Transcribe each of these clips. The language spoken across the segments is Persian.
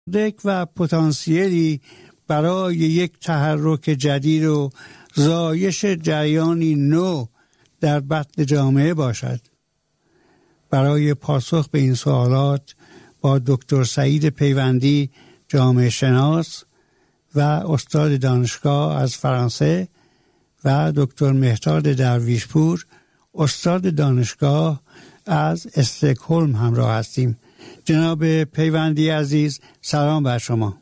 و پتانسیلی برای یک تحرک جدید و زایش جریانی نو در بطن جامعه باشد. برای پاسخ به این سوالات با دکتر سعید پیوندی، جامعه شناس و استاد دانشگاه از فرانسه، و دکتر مهرداد درویشپور، استاد دانشگاه از استکهلم همراه هستیم. جناب پیوندی عزیز، سلام بر شما.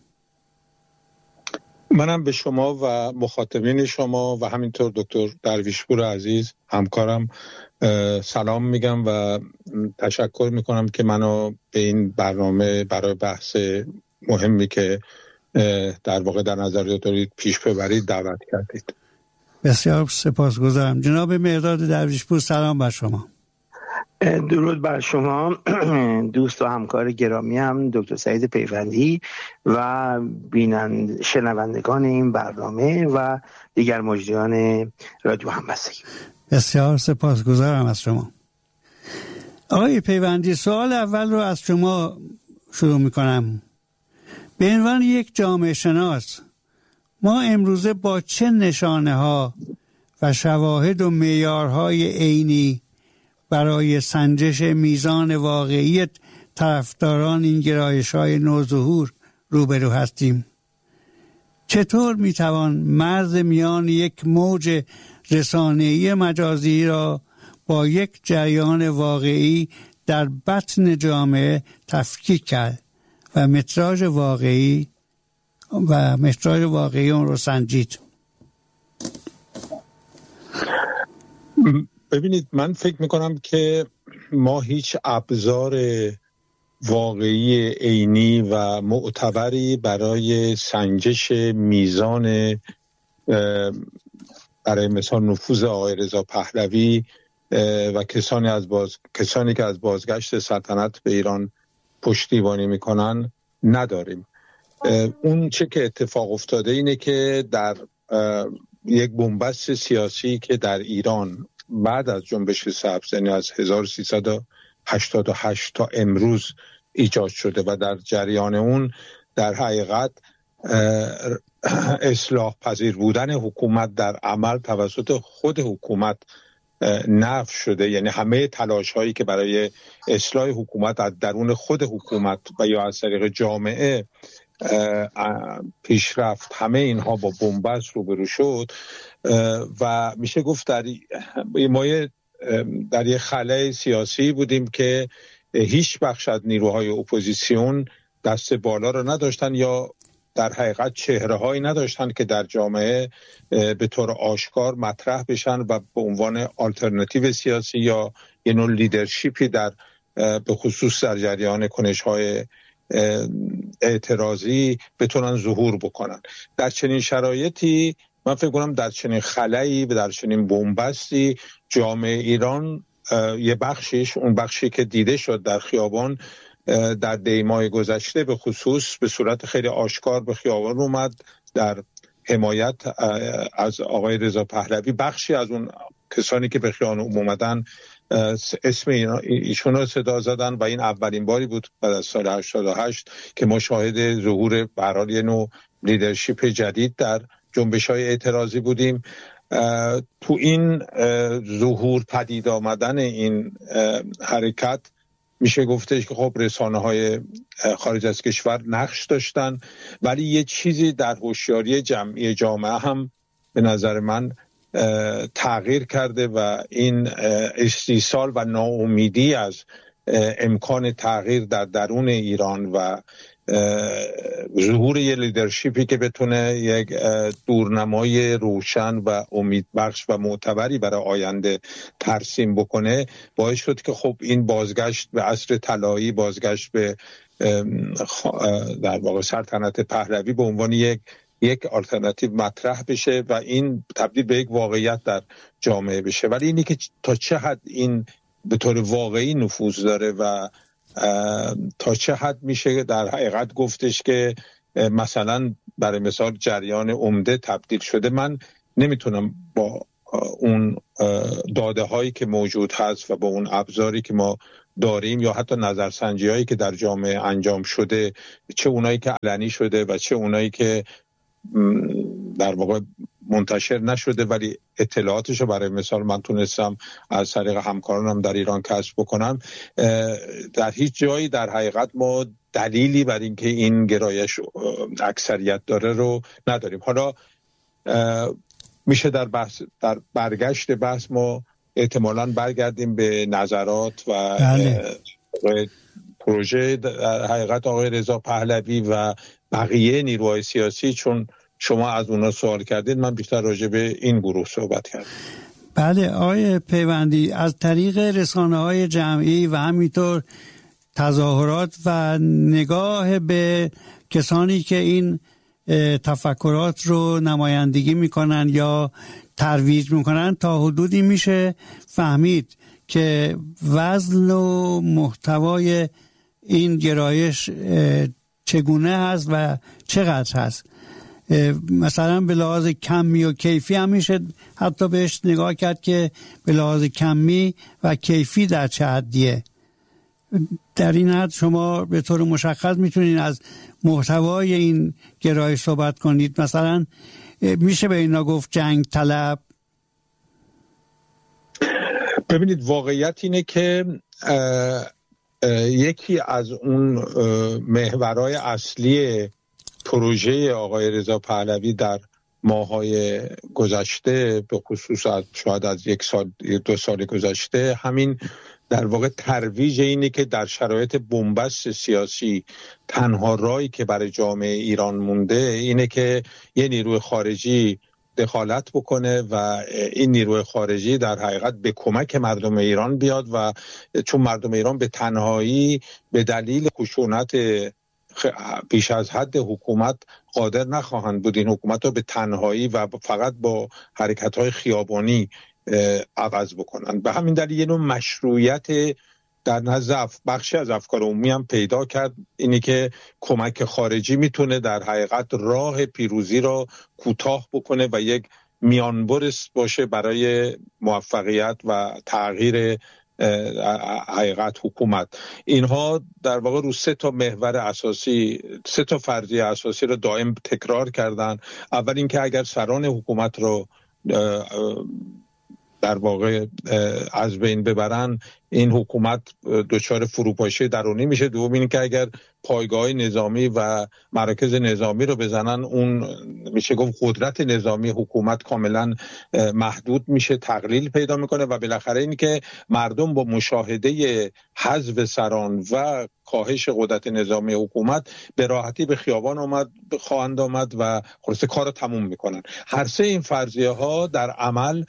منم به شما و مخاطبین شما و همینطور دکتر درویشپور عزیز همکارم سلام میگم و تشکر میکنم که منو به این برنامه برای بحث مهمی که در واقع در نظر دارید پیش ببرید دعوت کردید. بسیار سپاسگزارم. جناب مهرداد درویشپور، سلام بر شما. درود بر شما دوست و همکار گرامی هم دکتر سعید پیوندی و شنوندگان این برنامه و دیگر مجریان رادیو همبستگی. بسیار سپاسگزارم از شما. آقای پیوندی، سوال اول رو از شما شروع میکنم. به عنوان یک جامعه شناس، ما امروزه با چه نشانه ها و شواهد و معیارهای عینی برای سنجش میزان واقعیت طرفداران این گرایش‌های نوظهور روبرو هستیم؟ چطور میتوان مرز میان یک موج رسانه‌ای مجازی را با یک جریان واقعی در بطن جامعه تفکیک کرد و متراژ واقعی اون رو سنجید؟ ببینید، من فکر میکنم که ما هیچ ابزار واقعی عینی و معتبری برای سنجش میزان برای مثال نفوذ آقای رضا پهلوی و کسانی که از بازگشت سلطنت به ایران پشتیبانی میکنن نداریم. اون چه که اتفاق افتاده اینه که در یک بنبست سیاسی که در ایران بعد از جنبش سبز، یعنی از 1388 تا امروز ایجاد شده و در جریان اون در حقیقت اصلاح پذیر بودن حکومت در عمل توسط خود حکومت نفی شده. یعنی همه تلاش هایی که برای اصلاح حکومت از درون خود حکومت و یا از طریق جامعه پیشرفت، همه اینها با بنبست روبرو شد و میشه گفت ما در یک خلأ سیاسی بودیم که هیچ بخش از نیروهای اپوزیسیون دست بالا رو نداشتن یا در حقیقت چهره‌هایی نداشتن که در جامعه به طور آشکار مطرح بشن و به عنوان آلترناتیو سیاسی یا یه نوع لیدرشیپی به خصوص در جریان کنش‌های اعتراضی بتونن ظهور بکنن. در چنین شرایطی من فکر کنم در چنین خلایی و در چنین بنبستی جامعه ایران یه بخشیش، اون بخشی که دیده شد در خیابان در دیمای گذشته به خصوص به صورت خیلی آشکار به خیابان اومد در حمایت از آقای رضا پهلوی. بخشی از اون کسانی که به خیابان اومدن اسم ایشون رو صدا زدن و این اولین باری بود بعد از سال 88 که ما شاهد ظهور به هر حال یه نوع لیدرشپ جدید در جنبش‌های اعتراضی بودیم. تو این ظهور پدید آمدن این حرکت میشه گفتش که خب رسانه‌های خارج از کشور نقش داشتن، ولی یه چیزی در هوشیاری جمعی جامعه هم به نظر من تغییر کرده و این استیصال و ناامیدی از امکان تغییر در درون ایران و ظهور یه لیدرشیپی که بتونه یک دورنمای روشن و امیدبخش و معتبری برای آینده ترسیم بکنه باعث شد که خب این بازگشت به عصر طلایی، بازگشت به در واقع سلطنت پهلوی به عنوان یک آلترناتیو مطرح بشه و این تبدیل به یک واقعیت در جامعه بشه. ولی اینی که تا چه حد این به طور واقعی نفوذ داره و تا چه حد میشه در حقیقت گفتش که مثلا برای مثال جریان عمده تبدیل شده، من نمیتونم با اون داده هایی که موجود هست و با اون ابزاری که ما داریم یا حتی نظرسنجی هایی که در جامعه انجام شده، چه اونایی که علنی شده و چه اونایی که در واقع منتشر نشده ولی اطلاعاتشو برای مثال من تونستم از طریق همکارانم در ایران کسب بکنم، در هیچ جایی در حقیقت ما دلیلی بر اینکه این گرایش اکثریت داره رو نداریم. حالا میشه در برگشت بحث ما احتمالاً برگردیم به نظرات و پروژه در حقیقت آقای رضا پهلوی و بقیه نیروهای سیاسی، چون شما از اونا سوال کردید، من بیشتر راجع به این گروه صحبت کردم. بله آقای پیوندی، از طریق رسانه‌های جمعی و همینطور تظاهرات و نگاه به کسانی که این تفکرات رو نمایندگی میکنن یا ترویج میکنن تا حدودی میشه فهمید که وزن و محتوای این گرایش چگونه هست و چقدر هست. مثلا به لحاظ کمی و کیفی هم میشه حتی بهش نگاه کرد که به لحاظ کمی و کیفی در چه حدیه. در این حد شما به طور مشخص میتونید از محتوای این گرایش صحبت کنید. مثلا میشه به اینا گفت جنگ طلب؟ ببینید واقعیت اینه که یکی از اون محورهای اصلی پروژه آقای رضا پهلوی در ماه‌های گذشته، به خصوص شاید از 1-2 سال گذشته، همین در واقع ترویج اینه که در شرایط بنبست سیاسی تنها راهی که برای جامعه ایران مونده اینه که یه نیروی خارجی دخالت بکنه و این نیروی خارجی در حقیقت به کمک مردم ایران بیاد، و چون مردم ایران به تنهایی به دلیل خشونت بیش از حد حکومت قادر نخواهند بود این حکومت رو به تنهایی و فقط با حرکت‌های خیابانی عوض بکنن. به همین دلیل یه نوع مشروعیت در نزد بخشی از افکار عمومی هم پیدا کرد، اینی که کمک خارجی میتونه در حقیقت راه پیروزی رو کوتاه بکنه و یک میانبر باشه برای موفقیت و تغییر حقیقت حکومت. اینها در واقع رو 3 محور اساسی، 3 فرضیه اساسی رو دائم تکرار کردن. اول اینکه اگر سران حکومت رو در واقع از بین ببرن این حکومت دچار فروپاشی درونی میشه. دوم این که اگر پایگاه نظامی و مراکز نظامی رو بزنن، اون میشه گفت قدرت نظامی حکومت کاملا محدود میشه، تقلیل پیدا میکنه. و بالاخره این که مردم با مشاهده حذف سران و کاهش قدرت نظامی حکومت به راحتی به خیابان خواهند آمد و خلاصه کار رو تموم میکنن. هر 3 این فرضیه ها در عمل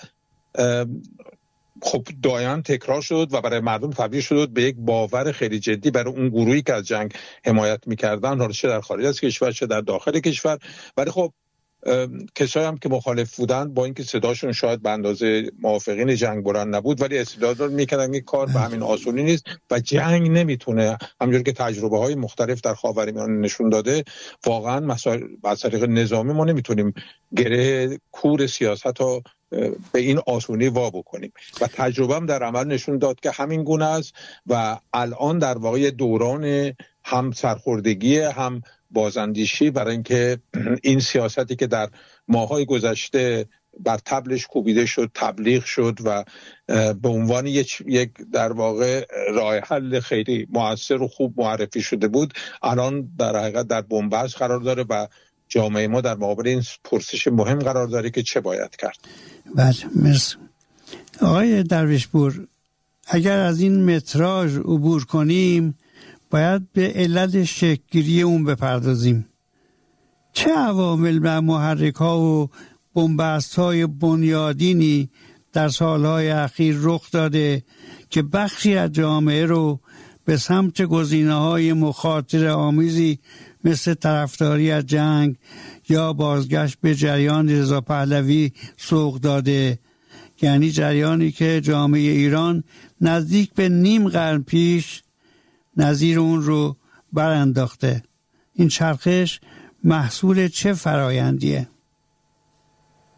خب دائما تکرار شد و برای مردم تبدیل شد به یک باور خیلی جدی برای اون گروهی که از جنگ حمایت میکردن، حالا چه در خارج از کشور چه در داخل کشور. ولی خب کسایی هم که مخالف بودن با اینکه صداشون شاید به اندازه موافقین جنگ بلند نبود، ولی استدلال میکردن که کار به همین آسونی نیست و جنگ نمیتونه، همونجوری که تجربه های مختلف در خاورمیانه نشون داده، واقعا مسائل از طریق نظامی ما نمیتونیم گره کور سیاست رو به این آسونی وا بکنیم. و تجربه هم در عمل نشون داد که همین گونه است و الان در واقع دوران هم سرخوردگی هم بازاندیشی برای اینکه این سیاستی که در ماه‌های گذشته بر طبلش کوبیده شد، تبلیغ شد و به عنوان یک در واقع راه حل خیلی مؤثر و خوب معرفی شده بود، الان در حقیقت در بنبست قرار داره و جامعه ما در مقابل این پرسش مهم قرار داره که چه باید کرد. بله مرسی. آقای درویشپور، اگر از این متراژ عبور کنیم باید به علت شکل‌گیری اون بپردازیم. چه عوامل و محرک‌ها و بنبست‌های بنیادینی در سالهای اخیر رخ داده که بخشی از جامعه رو به سمت گزینه‌های مخاطره آمیزی مثل طرفداری از جنگ یا بازگشت به جریان رضا پهلوی سوق داده؟ یعنی جریانی که جامعه ایران نزدیک به نیم قرن پیش نظیر اون رو برانداخته. این چرخش محصول چه فرایندیه؟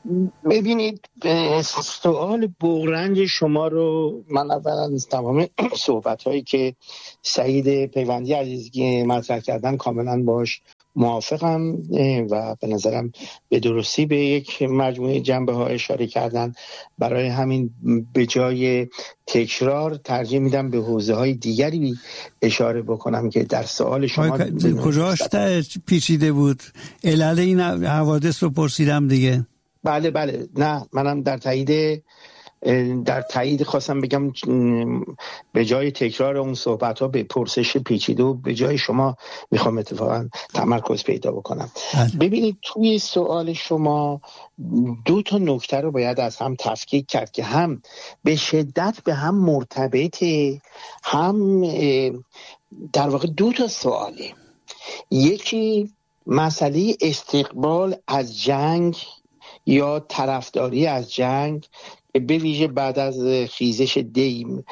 ببینید، سوال بغرنج شما رو من اولا از تمام صحبت هایی که سعید پیوندی عزیز مطرح کردن کاملا باش موافقم و به نظرم به درستی به یک مجموعه جنبه ها اشاره کردن. برای همین به جای تکرار ترجیح میدم به حوزه های دیگری اشاره بکنم که در سوال شما کجاش پیچیده بود. علل این حوادث رو پرسیدم دیگه. بله نه، منم در تایید خواستم بگم به جای تکرار اون صحبت ها به پرسش پیچیده و به جای شما میخوام اتفاقا تمرکز پیدا بکنم. ببینید، توی سوال شما 2 نکته رو باید از هم تفکیک کرد که هم به شدت به هم مرتبطه، هم در واقع 2 سواله. یکی مسئله استقبال از جنگ یا طرفداری از جنگ به ویژه بعد از خیزش دیم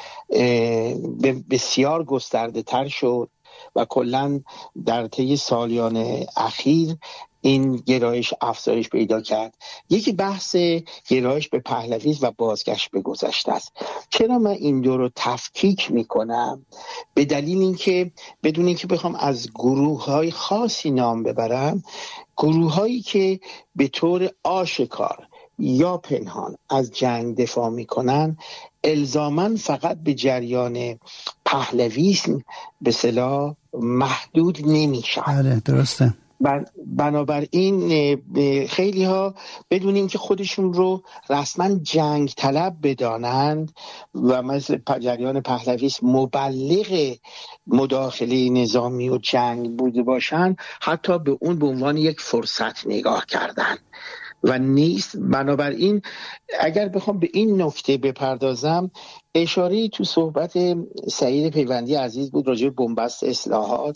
بسیار گسترده تر شد و کلاً در طی سالیان اخیر این گرایش افزایش پیدا کرد. یکی بحث گرایش به پهلویسم و بازگشت به گذشته است. چرا من این 2 رو تفکیک میکنم؟ به دلیل اینکه بدون اینکه بخوام از گروه‌های خاصی نام ببرم، گروه‌هایی که به طور آشکار یا پنهان از جنگ دفاع میکنن الزاماً فقط به جریان پهلویسم به اصطلاح محدود نمیشن. بله درسته. بنابراین خیلی ها بدون اینکه خودشون رو رسما جنگ طلب بدانند و مثل جریان پهلویسم مبلغ مداخله نظامی و جنگ بوده باشند، حتی به اون به عنوان یک فرصت نگاه کردن و نیست. بنابراین اگر بخوام به این نکته بپردازم، اشاره تو صحبت سعید پیوندی عزیز بود راجع به بنبست اصلاحات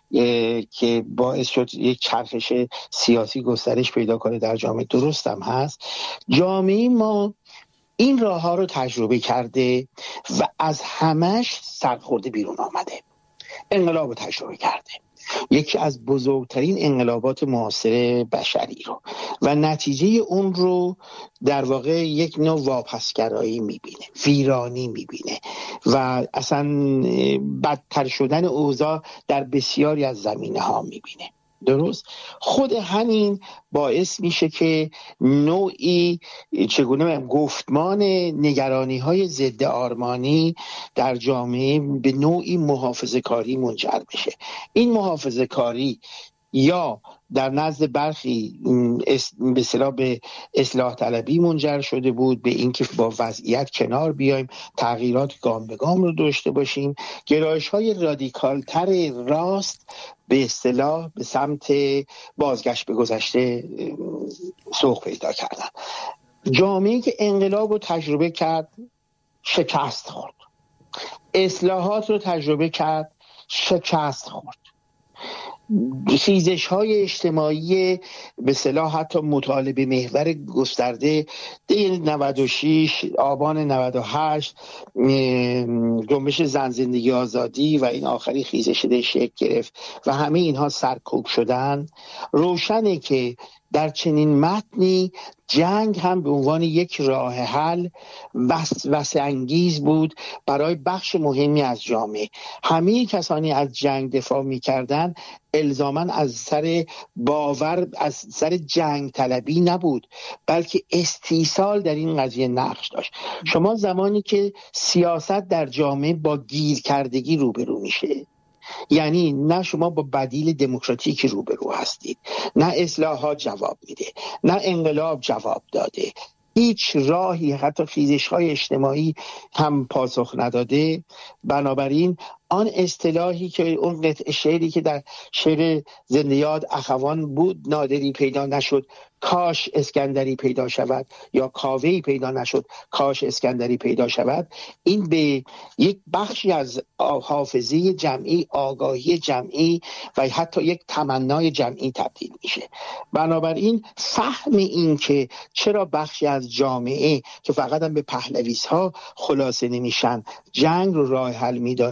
که باعث شد یک چرخش سیاسی گسترش پیدا کنه در جامعه. درستم هست. جامعه ما این راه ها رو تجربه کرده و از همش سرخورده بیرون آمده. انقلاب رو تجربه کرده، یکی از بزرگترین انقلابات معاصر بشری رو، و نتیجه اون رو در واقع یک نوع واپسگرایی میبینه، ویرانی میبینه و اصلا بدتر شدن اوضاع در بسیاری از زمینه ها میبینه. درست؟ خود همین باعث میشه که نوعی گفتمان نگرانی های ضد آرمانی در جامعه به نوعی محافظه کاری منجر بشه. این محافظه کاری یا در نزد برخی به اصطلاح به اصلاح طلبی منجر شده بود، به اینکه با وضعیت کنار بیایم، تغییرات گام به گام رو داشته باشیم. گرایش‌های رادیکال‌تر راست به اصطلاح به سمت بازگشت به گذشته سوق پیدا کردن. جامعه‌ای که انقلاب رو تجربه کرد شکست خورد، اصلاحات رو تجربه کرد شکست خورد، خیزش های اجتماعی به اصطلاح حتی مطالبه محور گسترده دی 96 آبان 98 جنبش زن زندگی آزادی و این آخری خیزش ده شکل گرفت و همه اینها سرکوب شدن، روشنه که در چنین متنی جنگ هم به عنوان یک راه حل وسوسه انگیز بود برای بخش مهمی از جامعه. همه کسانی از جنگ دفاع می‌کردند الزاماً از سر باور، از سر جنگ طلبی نبود، بلکه استیصال در این قضیه نقش داشت. شما زمانی که سیاست در جامعه با گیر کردگی روبرو میشه، یعنی نه شما با بدیل دموکراتیکی روبرو هستید، نه اصلاحات جواب میده، نه انقلاب جواب داده، هیچ راهی حتی خیزش‌های اجتماعی هم پاسخ نداده، بنابراین آن اصطلاحی که اون قطعه شعری که در شعر زنده یاد اخوان بود، نادری پیدا نشد کاش اسکندری پیدا شود، یا کاوه‌ای پیدا نشد کاش اسکندری پیدا شود، این به یک بخشی از حافظه جمعی، آگاهی جمعی و حتی یک تمنای جمعی تبدیل میشه. بنابراین فهم این که چرا بخشی از جامعه که فقط هم به پهلویس‌ها خلاصه نمیشن جنگ رو راه حل میدانستن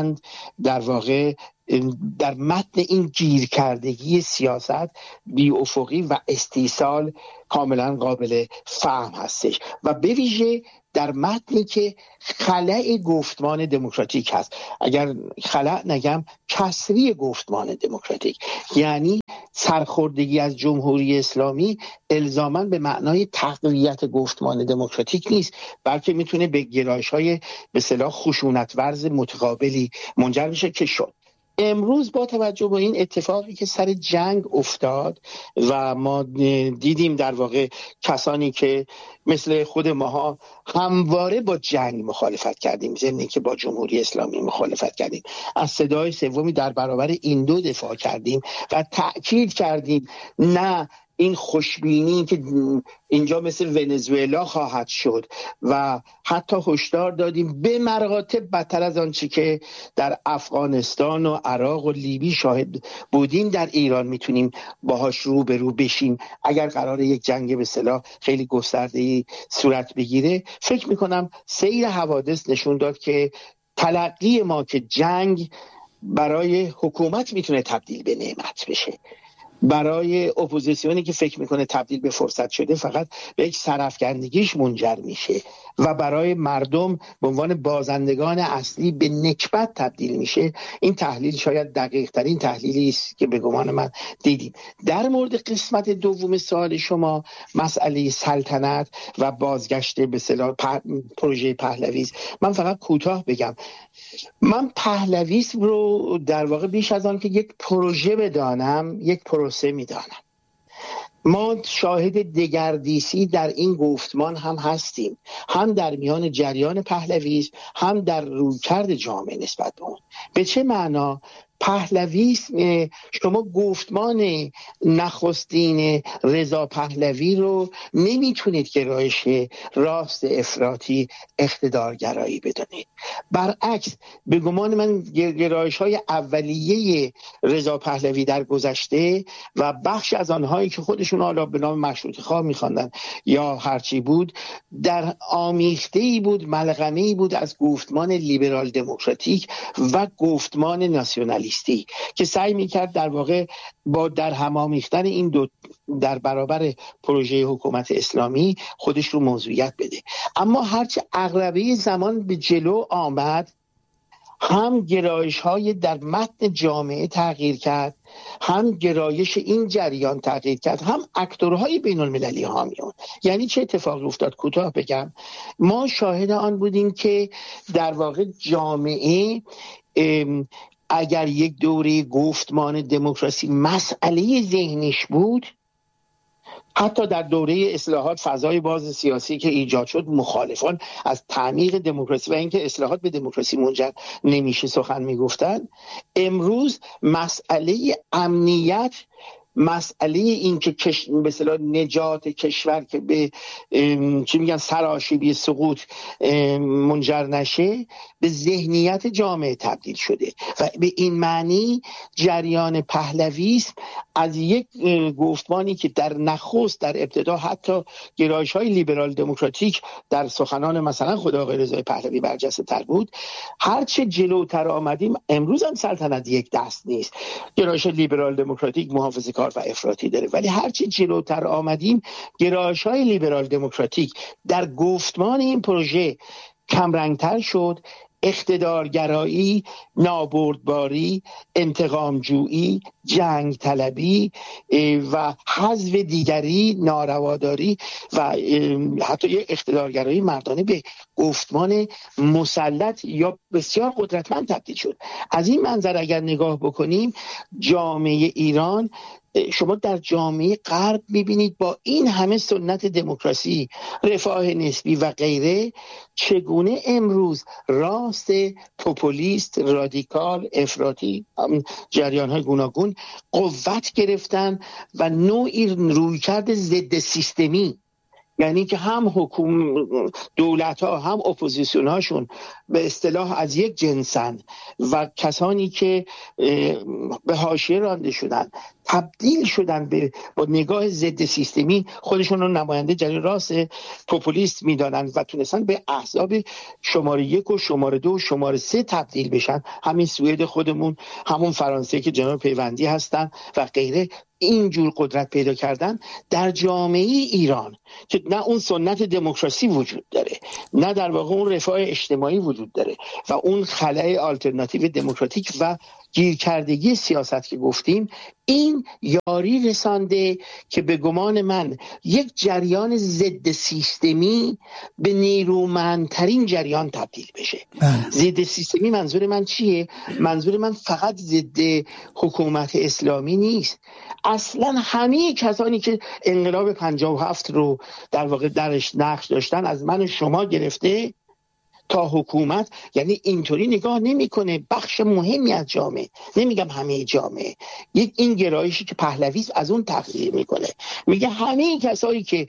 میتونند در واقع در متن این گیرکردگی سیاست بی افقی و استیصال کاملا قابل فهم هستش و به ویژه در متنی که خلأ گفتمان دموکراتیک هست. اگر خلأ نگم کسری گفتمان دموکراتیک، یعنی سرخوردگی از جمهوری اسلامی الزاماً به معنای تقویت گفتمان دموکراتیک نیست، بلکه میتونه به گرایش‌های به اصطلاح خشونت‌ورز متقابلی منجر بشه که شد. امروز با توجه به این اتفاقی که سر جنگ افتاد و ما دیدیم در واقع کسانی که مثل خود ماها همواره با جنگ مخالفت کردیم، ضمن که با جمهوری اسلامی مخالفت کردیم، از صدای سومی در برابر این دو دفاع کردیم و تأکید کردیم نه این خوشبینی که اینجا مثل ونزوئلا خواهد شد و حتی هشدار دادیم به مراتب بدتر از آنچه که در افغانستان و عراق و لیبی شاهد بودیم در ایران میتونیم باهاش رو به رو بشیم اگر قرار یک جنگ به اصطلاح خیلی گسترده‌ای صورت بگیره. فکر میکنم سیر حوادث نشون داد که تلقی ما که جنگ برای حکومت میتونه تبدیل به نعمت بشه، برای اپوزیسیونی که فکر میکنه تبدیل به فرصت شده فقط به یک سرافکندگیش منجر میشه و برای مردم به عنوان بازندگان اصلی به نکبت تبدیل میشه. این تحلیل شاید دقیق ترین تحلیلی است که به گمان من دیدیم. در مورد قسمت دوم سوال شما، مسئله سلطنت و بازگشت به اصطلاح پروژه پهلویست، من فقط کوتاه بگم من پهلویسم رو در واقع بیش از آن که یک پروژه بدانم یک پروسه میدانم. ما شاهد دگردیسی در این گفتمان هم هستیم، هم در میان جریان پهلویسم هم در رویکرد جامعه نسبت به اون. به چه معنا؟ پهلویسم، شما گفتمان نخستین رضا پهلوی رو نمیتونید گرایش راست افراطی اقتدارگرایی بدونید. برعکس به گمان من گرایش های اولیه رضا پهلوی در گذشته و بخش از آنهایی که خودشون حالا به نام مشروطه خواه میخواندن یا هرچی بود، در آمیخته‌ای بود، ملغمه‌ای بود از گفتمان لیبرال دموکراتیک و گفتمان ناسیونالیستی که سعی میکرد در واقع با در هم آمیختن این دو در برابر پروژه حکومت اسلامی خودش رو موضوعیت بده. اما هرچه عقربه زمان به جلو آمد، هم گرایش های در متن جامعه تغییر کرد، هم گرایش این جریان تغییر کرد، هم اکتورهای بین المللی حامیون. یعنی چه اتفاقی افتاد؟ کوتاه بگم، ما شاهد آن بودیم که در واقع جامعه اگر یک دوره گفتمان دموکراسی مسئله ذهنیش بود، حتی در دوره اصلاحات فضای باز سیاسی که ایجاد شد، مخالفان از تعمیق دموکراسی و اینکه اصلاحات به دموکراسی منجر نمیشه سخن میگفتن. امروز مسئله امنیت، مسئله این که به اصطلاح نجات کشور که به چی میگن سرآشوبی سقوط منجر نشه، به ذهنیت جامعه تبدیل شده و به این معنی جریان پهلویسم از یک گفتمانی که در نخست در ابتدا حتی گرایش‌های لیبرال دموکراتیک در سخنان مثلا خود آقای رضای پهلوی برجسته تر بود، هرچه جلوتر آمدیم، امروز هم سلطنت یک دست نیست، گرایش لیبرال دموکراتیک محافظه‌کار و افراطی داره، ولی هرچی جلوتر آمدیم گرایش‌های لیبرال دموکراتیک در گفتمان این پروژه کمرنگتر شد. اقتدارگرایی، نابردباری، انتقامجویی، جنگ طلبی و حذف دیگری، نارواداری و حتی یک اقتدارگرایی مردانه به گفتمان مسلط یا بسیار قدرتمند تبدیل شد. از این منظر اگر نگاه بکنیم، جامعه ایران، شما در جامعه غرب میبینید با این همه سنت دموکراسی، رفاه نسبی و غیره، چگونه امروز راست، پوپولیست، رادیکال، افراطی، جریان‌های گوناگون قوت گرفتن و نوعی رویکرد ضد سیستمی، یعنی که هم دولت ها هم اپوزیسیون هاشون به اصطلاح از یک جنسن و کسانی که به حاشیه رانده شدن تبدیل شدن با نگاه ضد سیستمی خودشون رو نماینده جریان راست پوپولیست میدانن و تونستن به احزاب شماره 1 و شماره 2 و شماره 3 تبدیل بشن. همین سوئد خودمون، همون فرانسه که جناب پیوندی هستن و غیره، اینجور قدرت پیدا کردن در جامعه ایران که نه اون سنت دموکراسی وجود داره، نه در واقع اون رفاه اجتماعی وجود داره و اون خلأ آلترناتیو دموکراتیک و گیرکردگی سیاست که گفتیم، این یاری رسانده که به گمان من یک جریان ضد سیستمی به نیرومندترین جریان تبدیل بشه. ضد سیستمی منظور من چیه؟ منظور من فقط ضد حکومت اسلامی نیست، اصلا همه کسانی که انقلاب 57 رو در واقع درش نقش داشتن، از من و شما گرفته تا حکومت، یعنی اینطوری نگاه نمیکنه بخش مهمی از جامعه، نمیگم همه جامعه، یک این گرایشی که پهلوی از اون تغییر میکنه، میگه همه کسایی که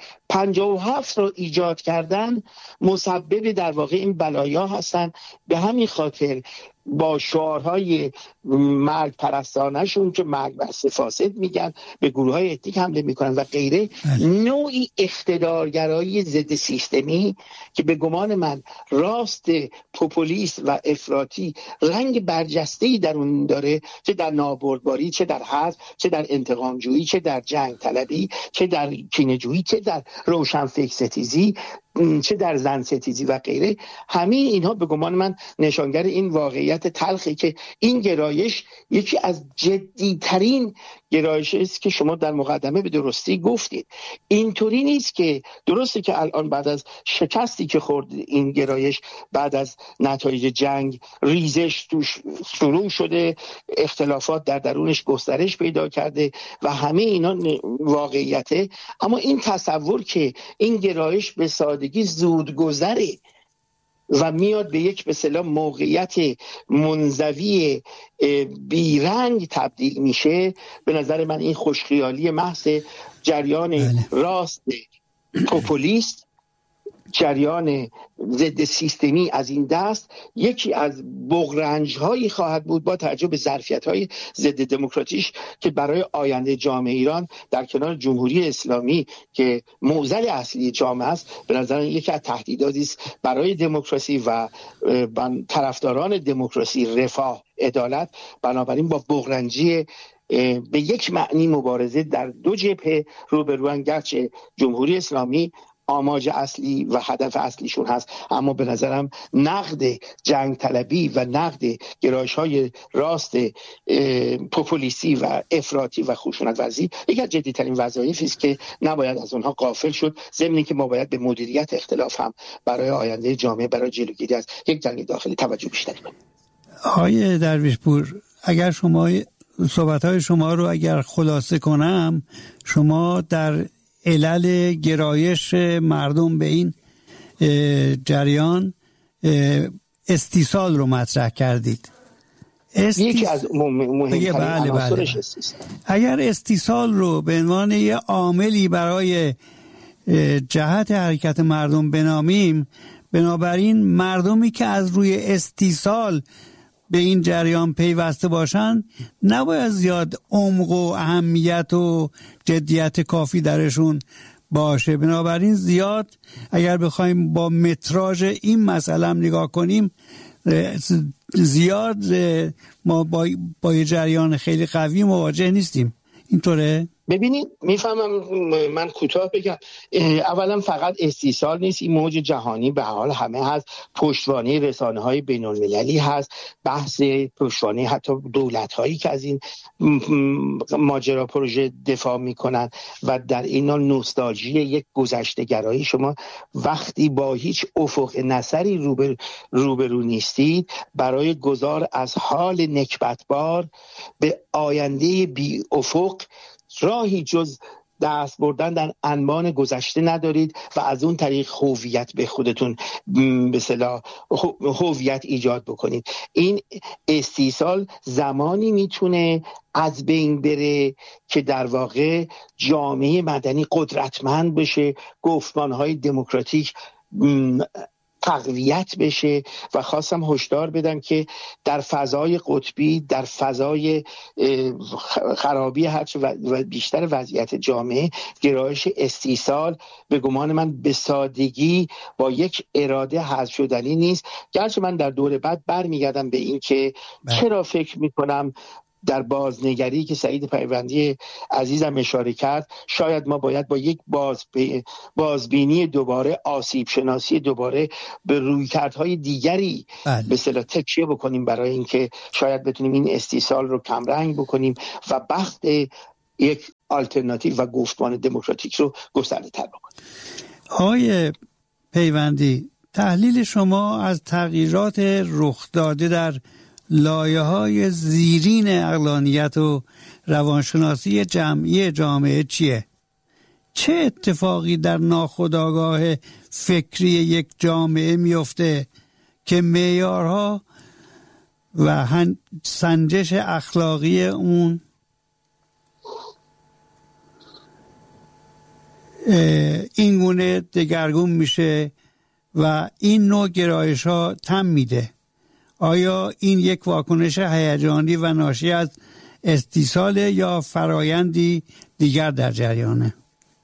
57 رو ایجاد کردن مسبب در واقع این بلایا هستن. به همین خاطر با شعارهای مرگ پرستانشون که مرگ بر فاسد میگن، به گروه های اتنیک حمله میکنن و غیره، نوعی اقتدارگرایی ضد سیستمی که به گمان من راست پوپولیست و افراطی رنگ برجسته‌ای در اون داره، چه در نابردباری، چه در حزب، چه در انتقامجویی، چه در جنگ طلبی، چه در کینه‌جویی، چه در روشنفکر ستیزی، چه در زن ستیزی و غیره. همه اینها به گمان من نشانگر این واقعیت تلخی که این گرایش یکی از جدیترین گرایش است که شما در مقدمه به درستی گفتید. اینطوری نیست که درسته که الان بعد از شکستی که خورد این گرایش، بعد از نتایج جنگ ریزش توش شروع شده، اختلافات در درونش گسترش پیدا کرده و همه اینا واقعیته، اما این تصور که این گرایش به سادگی زود گذره و میاد به یک به اصطلاح موقعیت منزوی بیرنگ تبدیل میشه، به نظر من این خوشخیالی محض جریان راست پوپولیست، جریان ضد سیستمی از این دست یکی از بغرنج‌هایی خواهد بود با توجه به ظرفیت‌های ضد دموکراتیش که برای آینده جامعه ایران در کنار جمهوری اسلامی که معضل اصلی جامعه است، به نظر من یکی از تهدیداتی است برای دموکراسی و طرفداران دموکراسی، رفاه، عدالت. بنابراین با بغرنجی به یک معنی مبارزه در دو جبهه روبروان، گرچه جمهوری اسلامی آماج اصلی و هدف اصلیشون هست، اما به نظرم نقد جنگ طلبی و نقد گرایش‌های راست پوپولیستی و افراطی و خشونت ورزی یکی از جدی‌ترین وظایفی است که نباید از اونها غافل شد، ضمن که ما باید به مدیریت اختلاف هم برای آینده جامعه، برای جلوگیری از یک جنگ داخلی توجه بیشتری کنیم. آقای درویشپور، اگر شما صحبت‌های شما رو اگر خلاصه کنم، شما در علل گرایش مردم به این جریان استیصال رو مطرح کردید. یکی از مهمترین عناصرش استیصال. اگر استیصال رو به عنوان یه عاملی برای جهت حرکت مردم بنامیم، بنابراین مردمی که از روی استیصال به این جریان پیوسته باشن نباید زیاد عمق و اهمیت و جدیت کافی درشون باشه. بنابراین زیاد اگر بخوایم با متراژ این مسئله هم نگاه کنیم، زیاد ما با یه جریان خیلی قوی مواجه نیستیم. اینطوره؟ ببینید، میفهمم، من کوتاه بگم. اولا فقط استیصال نیست، این موج جهانی به حال همه هست، پشتوانه رسانه‌های بین‌المللی هست، بحث پشتوانه حتی دولت‌هایی که از این ماجرا پروژه دفاع میکنن و در این حال نوستالژی یک گذشته‌گرایی. شما وقتی با هیچ افق نظری روبرو نیستید، برای گذار از حال نکبتبار به آینده بی افق راهی جز دست بردن در انبان گذشته ندارید و از اون طریق هویت به خودتون به اصطلاح هویت ایجاد بکنید. این استیصال زمانی میتونه از بین بره که در واقع جامعه مدنی قدرتمند بشه، گفتمانهای دموکراتیک تقویت بشه. و خواستم هشدار بدم که در فضای قطبی، در فضای خرابی هرچه و بیشتر وضعیت جامعه، گرایش استیصال به گمان من به سادگی با یک اراده حذف شدنی نیست. گرچه من در دور بعد برمیگردم به این که چرا فکر میکنم در بازنگری که سعید پیوندی عزیزم اشاره کرد، شاید ما باید با یک بازبینی دوباره، آسیب شناسی دوباره، به رویکردهای دیگری به اصطلاح تکیه بکنیم برای اینکه شاید بتونیم این استیصال رو کمرنگ بکنیم و بخت یک آلترناتیو و گفتمان دموکراتیک رو گسترده تر بکنیم. آقای پیوندی، تحلیل شما از تغییرات رخ داده در لایه‌های زیرین عقلانیت و روانشناسی جمعی جامعه چیه؟ چه اتفاقی در ناخودآگاه فکری یک جامعه میفته که معیارها و سنجش اخلاقی اون این گونه دگرگون میشه و این نوع گرایش ها تم میده؟ آیا این یک واکنش هیجانی و ناشی از استیصال یا فرایندی دیگر در جریانه؟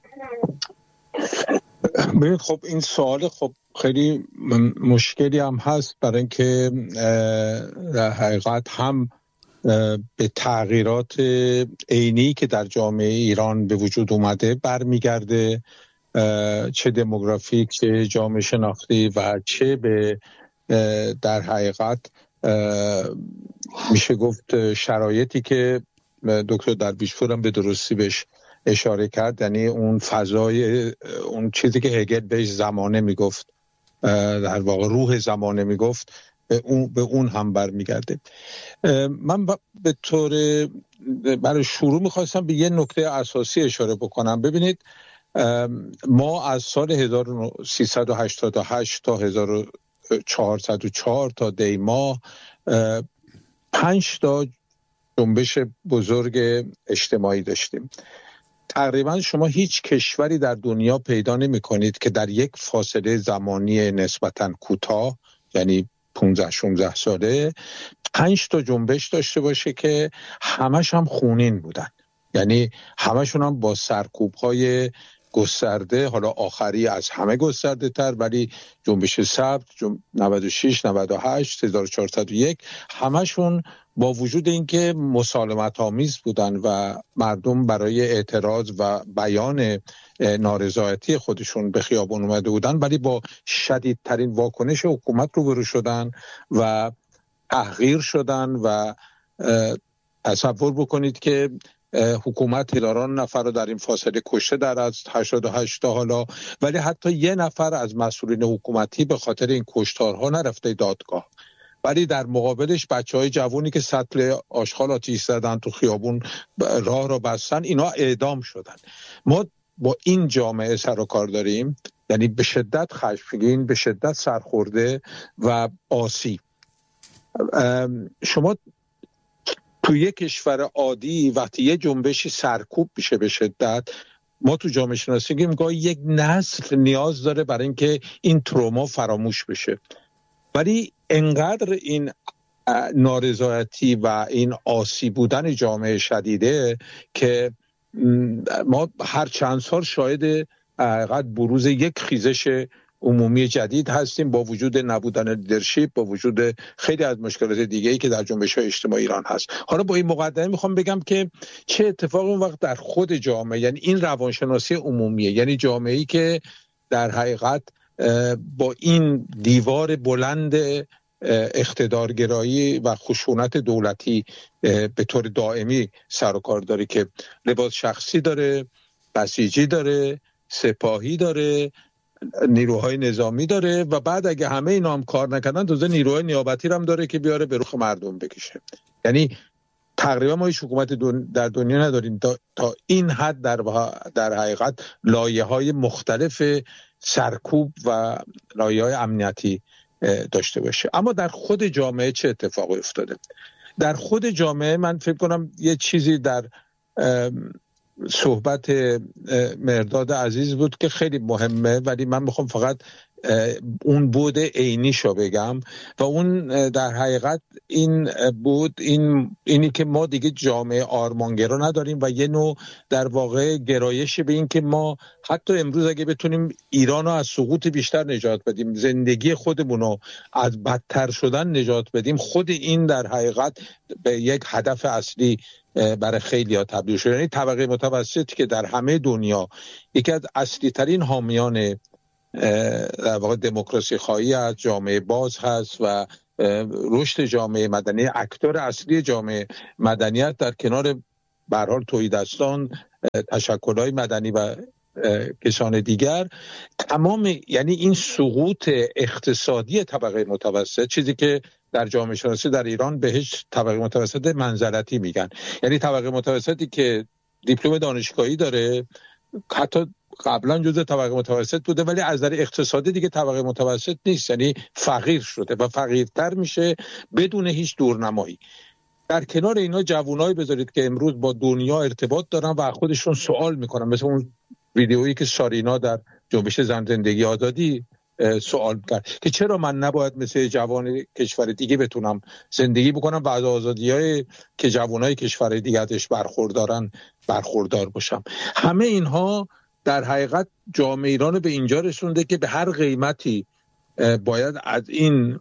ببینید، خب این سوال خب خیلی مشکلی هم هست، برای اینکه در حقیقت هم به تغییرات عینی که در جامعه ایران به وجود اومده برمیگرده، چه دموگرافیک، چه جامعه شناختی و چه به در حقیقت میشه گفت شرایطی که دکتر درویشپور هم به درستی بهش اشاره کرد، یعنی اون فضای، اون چیزی که هگل بهش زمانه میگفت، در واقع روح زمانه میگفت، به اون هم برمیگرده. من به طور برای شروع میخواستم به یه نکته اساسی اشاره بکنم. ببینید، ما از سال 1388 تا 1404 تا دی ماه 5 تا جنبش بزرگ اجتماعی داشتیم. تقریبا شما هیچ کشوری در دنیا پیدا نمی کنید که در یک فاصله زمانی نسبتاً کوتاه، یعنی 15-16 ساله، 5 تا جنبش داشته باشه که همش هم خونین بودن، یعنی همشون هم با سرکوب‌های گسترده، حالا آخری از همه گسترده تر، ولی جنبش سبز 96 98 1401 همشون با وجود اینکه مسالمت آمیز بودن و مردم برای اعتراض و بیان نارضایتی خودشون به خیابان اومده بودن، ولی با شدیدترین واکنش حکومت روبرو شدن و تحقیر شدن. و تصور بکنید که حکومت هزاران نفر رو در این فاصله کشته در از 88 تا حالا، ولی حتی یه نفر از مسئولین حکومتی به خاطر این کشتارها نرفته دادگاه، ولی در مقابلش بچهای جوانی که سطل آشغال آتیش زدن تو خیابون راه را بستن، اینا اعدام شدن. ما با این جامعه سر و کار داریم، یعنی به شدت خشمگین، به شدت سرخورده و آسیب. شما تو یک کشور عادی وقتی یه جنبشی سرکوب میشه به شدت، ما تو جامعه شناسی میگیم یک نسل نیاز داره برای اینکه این تروما فراموش بشه. ولی انقدر این نارضایتی و این آسیب بودن جامعه شدیده که ما هر چند سال شاهد حقیقت بروز یک خیزش عمومی جدید هستیم، با وجود نبودن لیدرشپ، با وجود خیلی از مشکلات دیگه‌ای که در جنبش‌های اجتماعی ایران هست. حالا با این مقدمه میخوام بگم که چه اتفاقی اون وقت در خود جامعه، یعنی این روانشناسی عمومیه، یعنی جامعه‌ای که در حقیقت با این دیوار بلند اقتدارگرایی و خشونت دولتی به طور دائمی سر و کار داره، که لباس شخصی داره، بسیجی داره، سپاهی داره، نیروهای نظامی داره، و بعد اگه همه اینا هم کار نکردن تازه نیروهای نیابتی هم داره که بیاره به رخ مردم بکشه. یعنی تقریبا ما هیچ حکومت در دنیا نداریم تا این حد در حقیقت لایه‌های مختلف سرکوب و لایه‌های امنیتی داشته باشه. اما در خود جامعه چه اتفاقی افتاده؟ در خود جامعه من فکر کنم یه چیزی در صحبت مرداد عزیز بود که خیلی مهمه، ولی من میخوام فقط اون بود عینیشو بگم و اون در حقیقت این بود اینی که ما دیگه جامعه آرمانگرا نداریم و یه نوع در واقع گرایش به این که ما حتی امروز اگه بتونیم ایران رو از سقوط بیشتر نجات بدیم، زندگی خودمون رو از بدتر شدن نجات بدیم، خود این در حقیقت به یک هدف اصلی برای خیلی ها تبدیل شده. یعنی طبقه متوسط که در همه دنیا یکی از اصلی ترین حامیان در واقع دموکراسی خواهی از جامعه باز هست و رشد جامعه مدنی، اکتور اصلی جامعه مدنیت در کنار به هر حال توحیدستان، تشکل‌های مدنی و کسان دیگر، تمام یعنی این سقوط اقتصادی طبقه متوسط، چیزی که در جامعه شناسی در ایران بهش طبقه متوسط منزلتی میگن، یعنی طبقه متوسطی که دیپلم دانشگاهی داره، حتی قبلا جزء طبقه متوسط بوده ولی از نظر اقتصادی دیگه طبقه متوسط نیست، یعنی فقیر شده و فقیرتر میشه بدون هیچ دورنمایی. در کنار اینا جوانایی بذارید که امروز با دنیا ارتباط دارن و خودشون سوال میکنن، مثل اون ویدئویی که سارینا در جنبش زن زندگی آزادی سوال کرد که چرا من نباید مثل جوان کشور دیگه بتونم زندگی بکنم و از آزادی‌های که جوانای کشور دیگه ازش برخوردار باشم. همه اینها در حقیقت جامعه ایران رو به اینجا رسونده که به هر قیمتی باید از این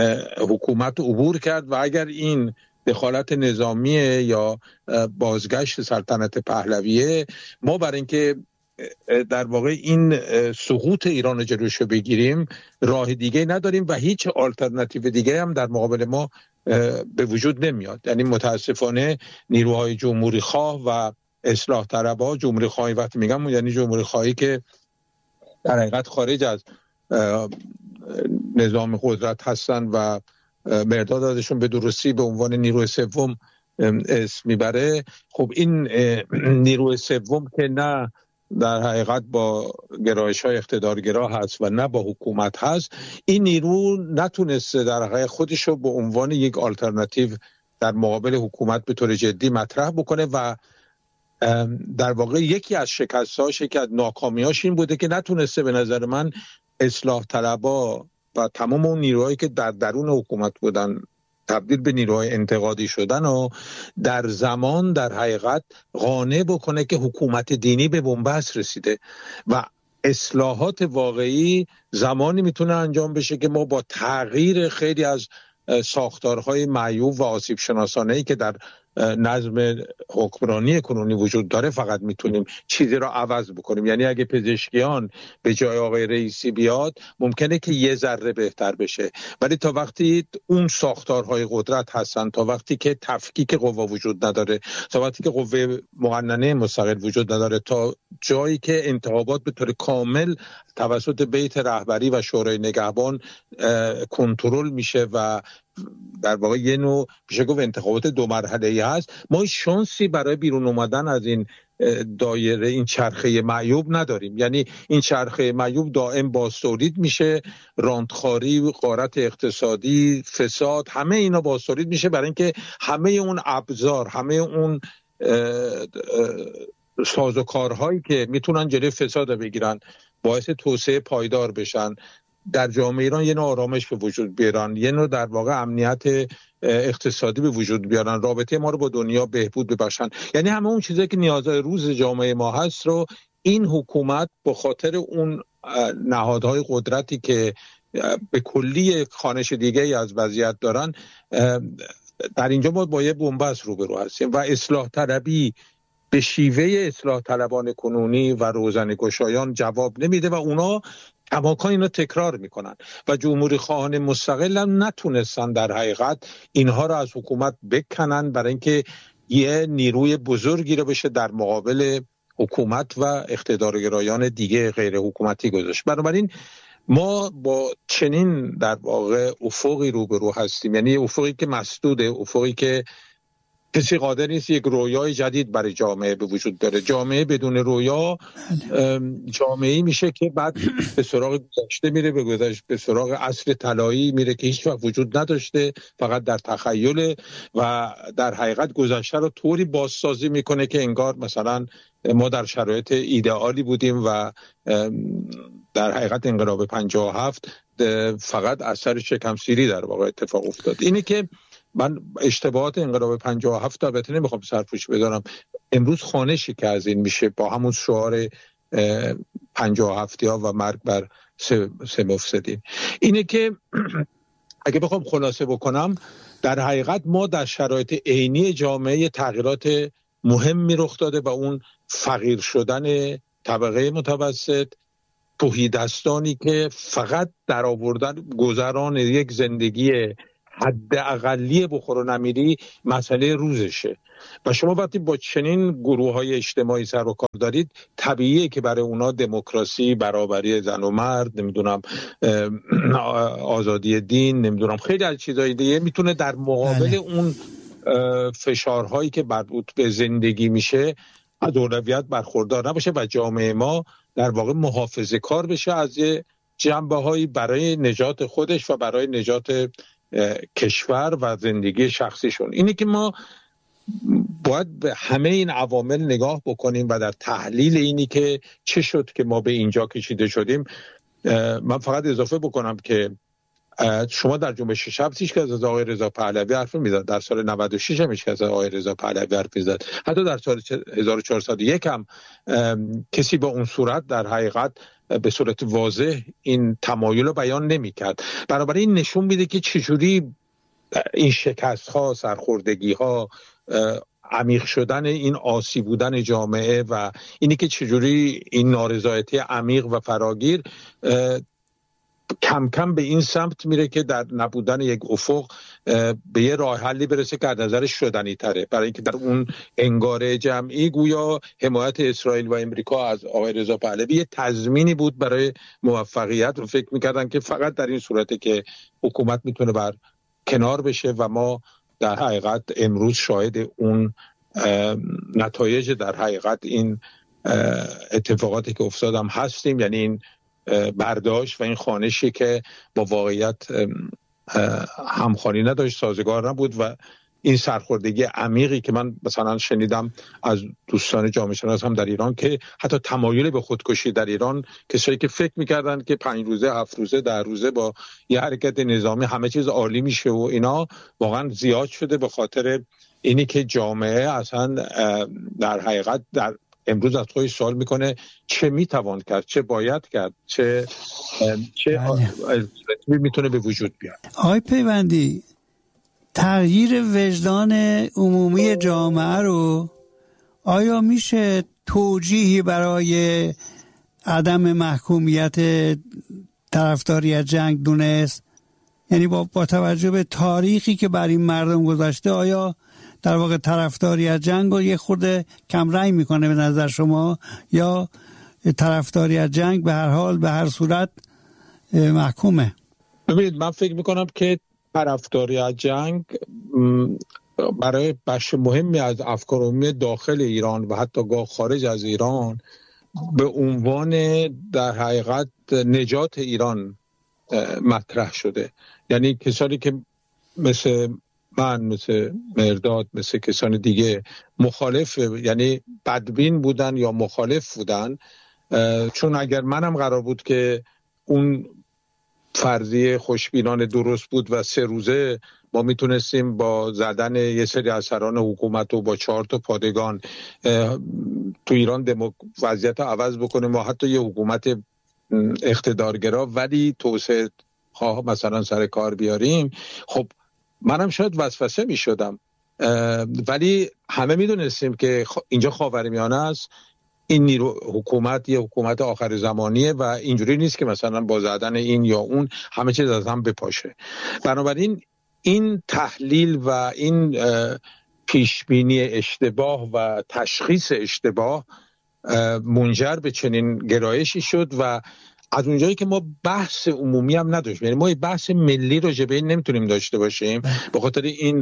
حکومت عبور کرد و اگر این دخالت نظامیه یا بازگشت سلطنت پهلویه، ما برای اینکه در واقع این سقوط ایران جلوش رو بگیریم راه دیگه نداریم و هیچ آلترناتیو دیگه هم در مقابل ما به وجود نمیاد. یعنی متاسفانه نیروهای جمهوری خواه و اصلاح طلبها، جمهوری خواهی وقتی میگم یعنی جمهوری خواهی که در حقیقت خارج از نظام قدرت هستن و مرداد ازشون به درستی به عنوان نیروی سوم اسم میبره، خب این نیروی سوم که نه در حقیقت با گرایش‌های اقتدارگرا هست و نه با حکومت هست، این نیرو نتونسته در حقیقت خودش رو به عنوان یک آلترناتیو در مقابل حکومت به طور جدی مطرح بکنه و در واقع یکی از شکست‌هاش، یکی از ناکامی‌هاش این بوده که نتونسته به نظر من اصلاح طلبها و تمام اون نیروهایی که در درون حکومت بودن تبدیل به نیروهای انتقادی شدن و در زمان در حقیقت قانع بکنه که حکومت دینی به بنبست رسیده و اصلاحات واقعی زمانی میتونه انجام بشه که ما با تغییر خیلی از ساختارهای معیوب و آسیب شناسانه‌ای که در نظم حکمرانی کنونی وجود داره فقط میتونیم چیزی را عوض بکنیم. یعنی اگه پزشکیان به جای آقای رئیسی بیاد ممکنه که یه ذره بهتر بشه، ولی تا وقتی اون ساختارهای قدرت هستن، تا وقتی که تفکیک قوا وجود نداره، تا وقتی که قوه مقننه مستقل وجود نداره، تا جایی که انتخابات به طور کامل توسط بیت رهبری و شورای نگهبان کنترل میشه و در واقع یه نوع میشه گفت انتخابات دو مرحله‌ای هست، ما شانسی برای بیرون اومدن از این دایره، این چرخه معیوب نداریم. یعنی این چرخه معیوب دائم بازتولید میشه، راندخاری، غارت اقتصادی، فساد، همه اینا بازتولید میشه برای اینکه همه اون ابزار، همه اون سازوکارهایی که میتونن جلوی فساد بگیرن، باعث توسعه پایدار بشن، در جامعه ایران یه نوع آرامش به وجود بیارن، یه نوع در واقع امنیت اقتصادی به وجود بیارن، رابطه ما رو با دنیا بهبود ببخشن، یعنی همه اون چیزایی که نیازهای روز جامعه ما هست رو این حکومت به خاطر اون نهادهای قدرتی که به کلی خانش دیگه از وضعیت دارن، در اینجا ما با یه بنبست روبرو هستیم و اصلاح طلبی به شیوه اصلاح طلبان کنونی و روزنه‌گشایان جواب نمیده و اونا کماکان اینا تکرار میکنن و جمهوری خواهان مستقل هم نتونستن در حقیقت اینها رو از حکومت بکنن برای اینکه یه نیروی بزرگی رو بشه در مقابل حکومت و اقتدارگرایان دیگه غیر حکومتی گذاشت. بنابراین ما با چنین در واقع افقی روبرو هستیم، یعنی افقی که مسدوده، افقی که کسی قادر نیست یک رویای جدید برای جامعه به وجود داره. جامعه بدون رویا جامعه‌ای میشه که بعد به سراغ گذشته میره، به سراغ عصر طلایی میره که هیچ وقت وجود نداشته، فقط در تخیل و در حقیقت گذشته رو طوری بازسازی میکنه که انگار مثلا ما در شرایط ایدئالی بودیم و در حقیقت انقلاب 57 فقط اثر شکمسیری در واقع اتفاق افتاد. اینه که من اشتباهات انقلاب 57 البته نمیخوام سرپوش بذارم، امروز خانشی که از این میشه با همون شعار 57 ها و مرگ بر سه مفسدین. اینه که اگه بخوام خلاصه بکنم، در حقیقت ما در شرایط عینی جامعه تغییرات مهمی رخ داده و اون فقیر شدن طبقه متوسط، تهیدستانی که فقط در آوردن گذران یک زندگی حد اقلی بخور و نمیری مسئله روزشه و شما وقتی با چنین گروه های اجتماعی سر و کار دارید، طبیعیه که برای اونا دموکراسی، برابری زن و مرد، نمیدونم آزادی دین، نمیدونم خیلی از چیزای دیگه میتونه در مقابل اون فشارهایی که مربوط به زندگی میشه از اولویت برخوردار نباشه و جامعه ما در واقع محافظه کار بشه از جنبه هایی برای نجات خودش و برای نجات کشور و زندگی شخصیشون. اینه که ما باید به همه این عوامل نگاه بکنیم و در تحلیل اینی که چه شد که ما به اینجا کشیده شدیم. من فقط اضافه بکنم که شما در جنبش شب هیچ کس از آقای رضا پهلوی حرف نمیزد، در سال 96 هم هیچ کس از آقای رضا پهلوی حرف نمیزد، حتی در سال 1401 هم کسی با اون صورت در حقیقت به صورت واضح این تمایل رو بیان نمی‌کرد. بنابراین نشون میده که چجوری این شکست‌ها، سرخوردگی‌ها، عمیق شدن این آسیب بودن جامعه و اینی که چجوری این نارضایتی عمیق و فراگیر کم کم به این سمت میره که در نبودن یک افق به یه راه حلی برسه که از نظرش شدنی تره، برای اینکه در اون انگاره جمعی گویا حمایت اسرائیل و امریکا از آقای رضا پهلوی یه تضمینی بود برای موفقیت و فکر میکردن که فقط در این صورته که حکومت میتونه بر کنار بشه و ما در حقیقت امروز شاهد اون نتایج در حقیقت این اتفاقاتی که افتادم هستیم، یعنی این برداشت و این خوانشی که با واقعیت همخوانی نداشت، سازگار نبود و این سرخوردگی عمیقی که من مثلا شنیدم از دوستان جامعه شناس هم در ایران که حتی تمایل به خودکشی در ایران، کسایی که فکر میکردن که 5 روزه 7 روزه 10 روزه با یه حرکت نظامی همه چیز عالی میشه و اینا واقعا زیاد شده به خاطر اینی که جامعه اصلا در حقیقت در امروز از خودش سوال میکنه چه میتوان کرد، چه باید کرد، چه میتونه به وجود بیاد. آقای پیوندی، تغییر وجدان عمومی جامعه رو آیا میشه توجیهی برای عدم محکومیت طرفداری از جنگ دونست؟ یعنی با توجه به تاریخی که بر این مردم گذاشته، آیا در واقع طرفداری از جنگ رو یه خورده کم رنگ میکنه به نظر شما، یا طرفداری از جنگ به هر حال به هر صورت محکومه؟ ببینید، من فکر میکنم که طرفداری از جنگ برای بخش مهمی از افکار عمومی داخل ایران و حتی گاه خارج از ایران به عنوان در حقیقت نجات ایران مطرح شده. یعنی کسانی که مثل من، مثل مرداد، مثل کسان دیگه مخالف، یعنی بدبین بودن یا مخالف بودن، چون اگر منم قرار بود که اون فرضیه خوشبینانه درست بود و 3 روزه ما میتونستیم با زدن یه سری از سران حکومت و با 4 تا پادگان تو ایران وضعیت عوض بکنیم و حتی یه حکومت اقتدارگرا ولی توسعه خواه مثلا سر کار بیاریم، خب منم شاید وسوسه می شدم، ولی همه می دونستیم که اینجا خاورمیانه است، این نیرو حکومت یه حکومت آخر زمانیه و اینجوری نیست که مثلا با زدن این یا اون همه چیز از هم بپاشه. بنابراین این تحلیل و این پیشبینی اشتباه و تشخیص اشتباه منجر به چنین گرایشی شد و از اونجایی که ما بحث عمومی هم نداشتیم، یعنی ما بحث ملی راجع به این نمیتونیم داشته باشیم به خاطر این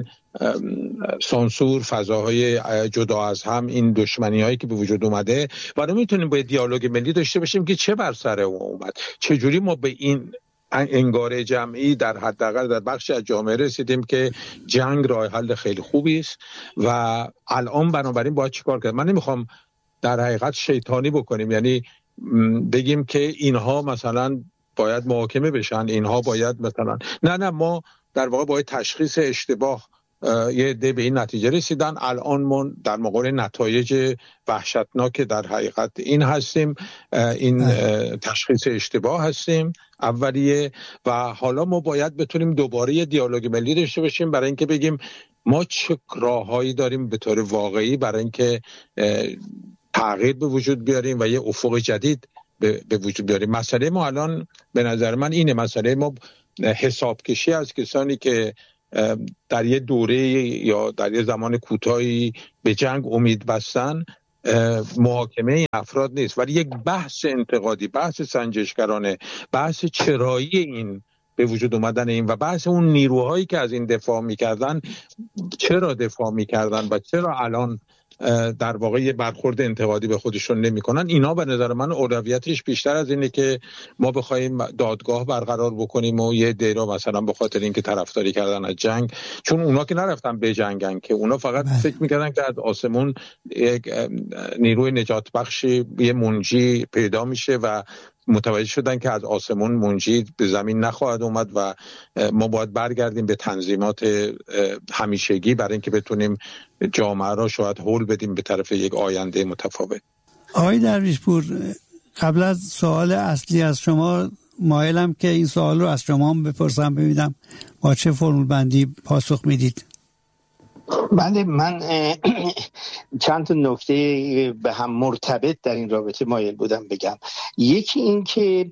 سانسور، فضاهای جدا از هم، این دشمنی هایی که به وجود اومده، و نمیتونیم با دیالوگ ملی داشته باشیم که چه بر سر اومد، چجوری ما به این انگاره جمعی در حداقل در بخش از جامعه رسیدیم که جنگ راه حل خیلی خوبی است و الان بنابراین باید چیکار کرد. من نمیخوام در حقیقت شیطانی بکنیم، یعنی بگیم که اینها مثلا باید محاکمه بشن، اینها باید مثلا نه ما در واقع باید تشخیص اشتباه یه عده به این نتیجه رسیدن. الان ما در مقابل نتایج وحشتناک در حقیقت این هستیم، این تشخیص اشتباه هستیم اولیه، و حالا ما باید بتونیم دوباره یه دیالوگ ملی داشته باشیم برای اینکه بگیم ما چه راههایی داریم به طور واقعی برای اینکه تغییر به وجود بیاریم و یه افق جدید به وجود بیاریم. مسئله ما الان به نظر من اینه، مسئله ما حساب کشی از کسانی که در یه دوره یا در یه زمان کوتاهی به جنگ امید بستن، محاکمه این افراد نیست، ولی یک بحث انتقادی، بحث سنجشگرانه، بحث چرایی این به وجود اومدن این و بحث اون نیروهایی که از این دفاع میکردن چرا دفاع میکردن و چرا الان در واقع یه برخورد انتقادی به خودشون نمیکنن. اینا به نظر من اولویتش بیشتر از اینه که ما بخوایم دادگاه برقرار بکنیم و یه دیرا مثلا به خاطر اینکه طرفداری کردن از جنگ، چون اونا که نرفتن به جنگن، که اونا فقط فکر میکردن که از آسمون یک نیروی نجات بخشی، یه منجی پیدا میشه و متوجه شدن که از آسمون منجی به زمین نخواهد اومد و ما باید برگردیم به تنظیمات همیشگی برای اینکه بتونیم جامعه را شاید هول بدیم به طرف یک آینده متفاوت. آقای درویشپور، قبل از سوال اصلی از شما مایلم که این سوال رو از شما هم بپرسم، ببینم با چه فرمول بندی پاسخ میدید. بله، من چند تا نکته به هم مرتبط در این رابطه مایل بودم بگم. یکی این که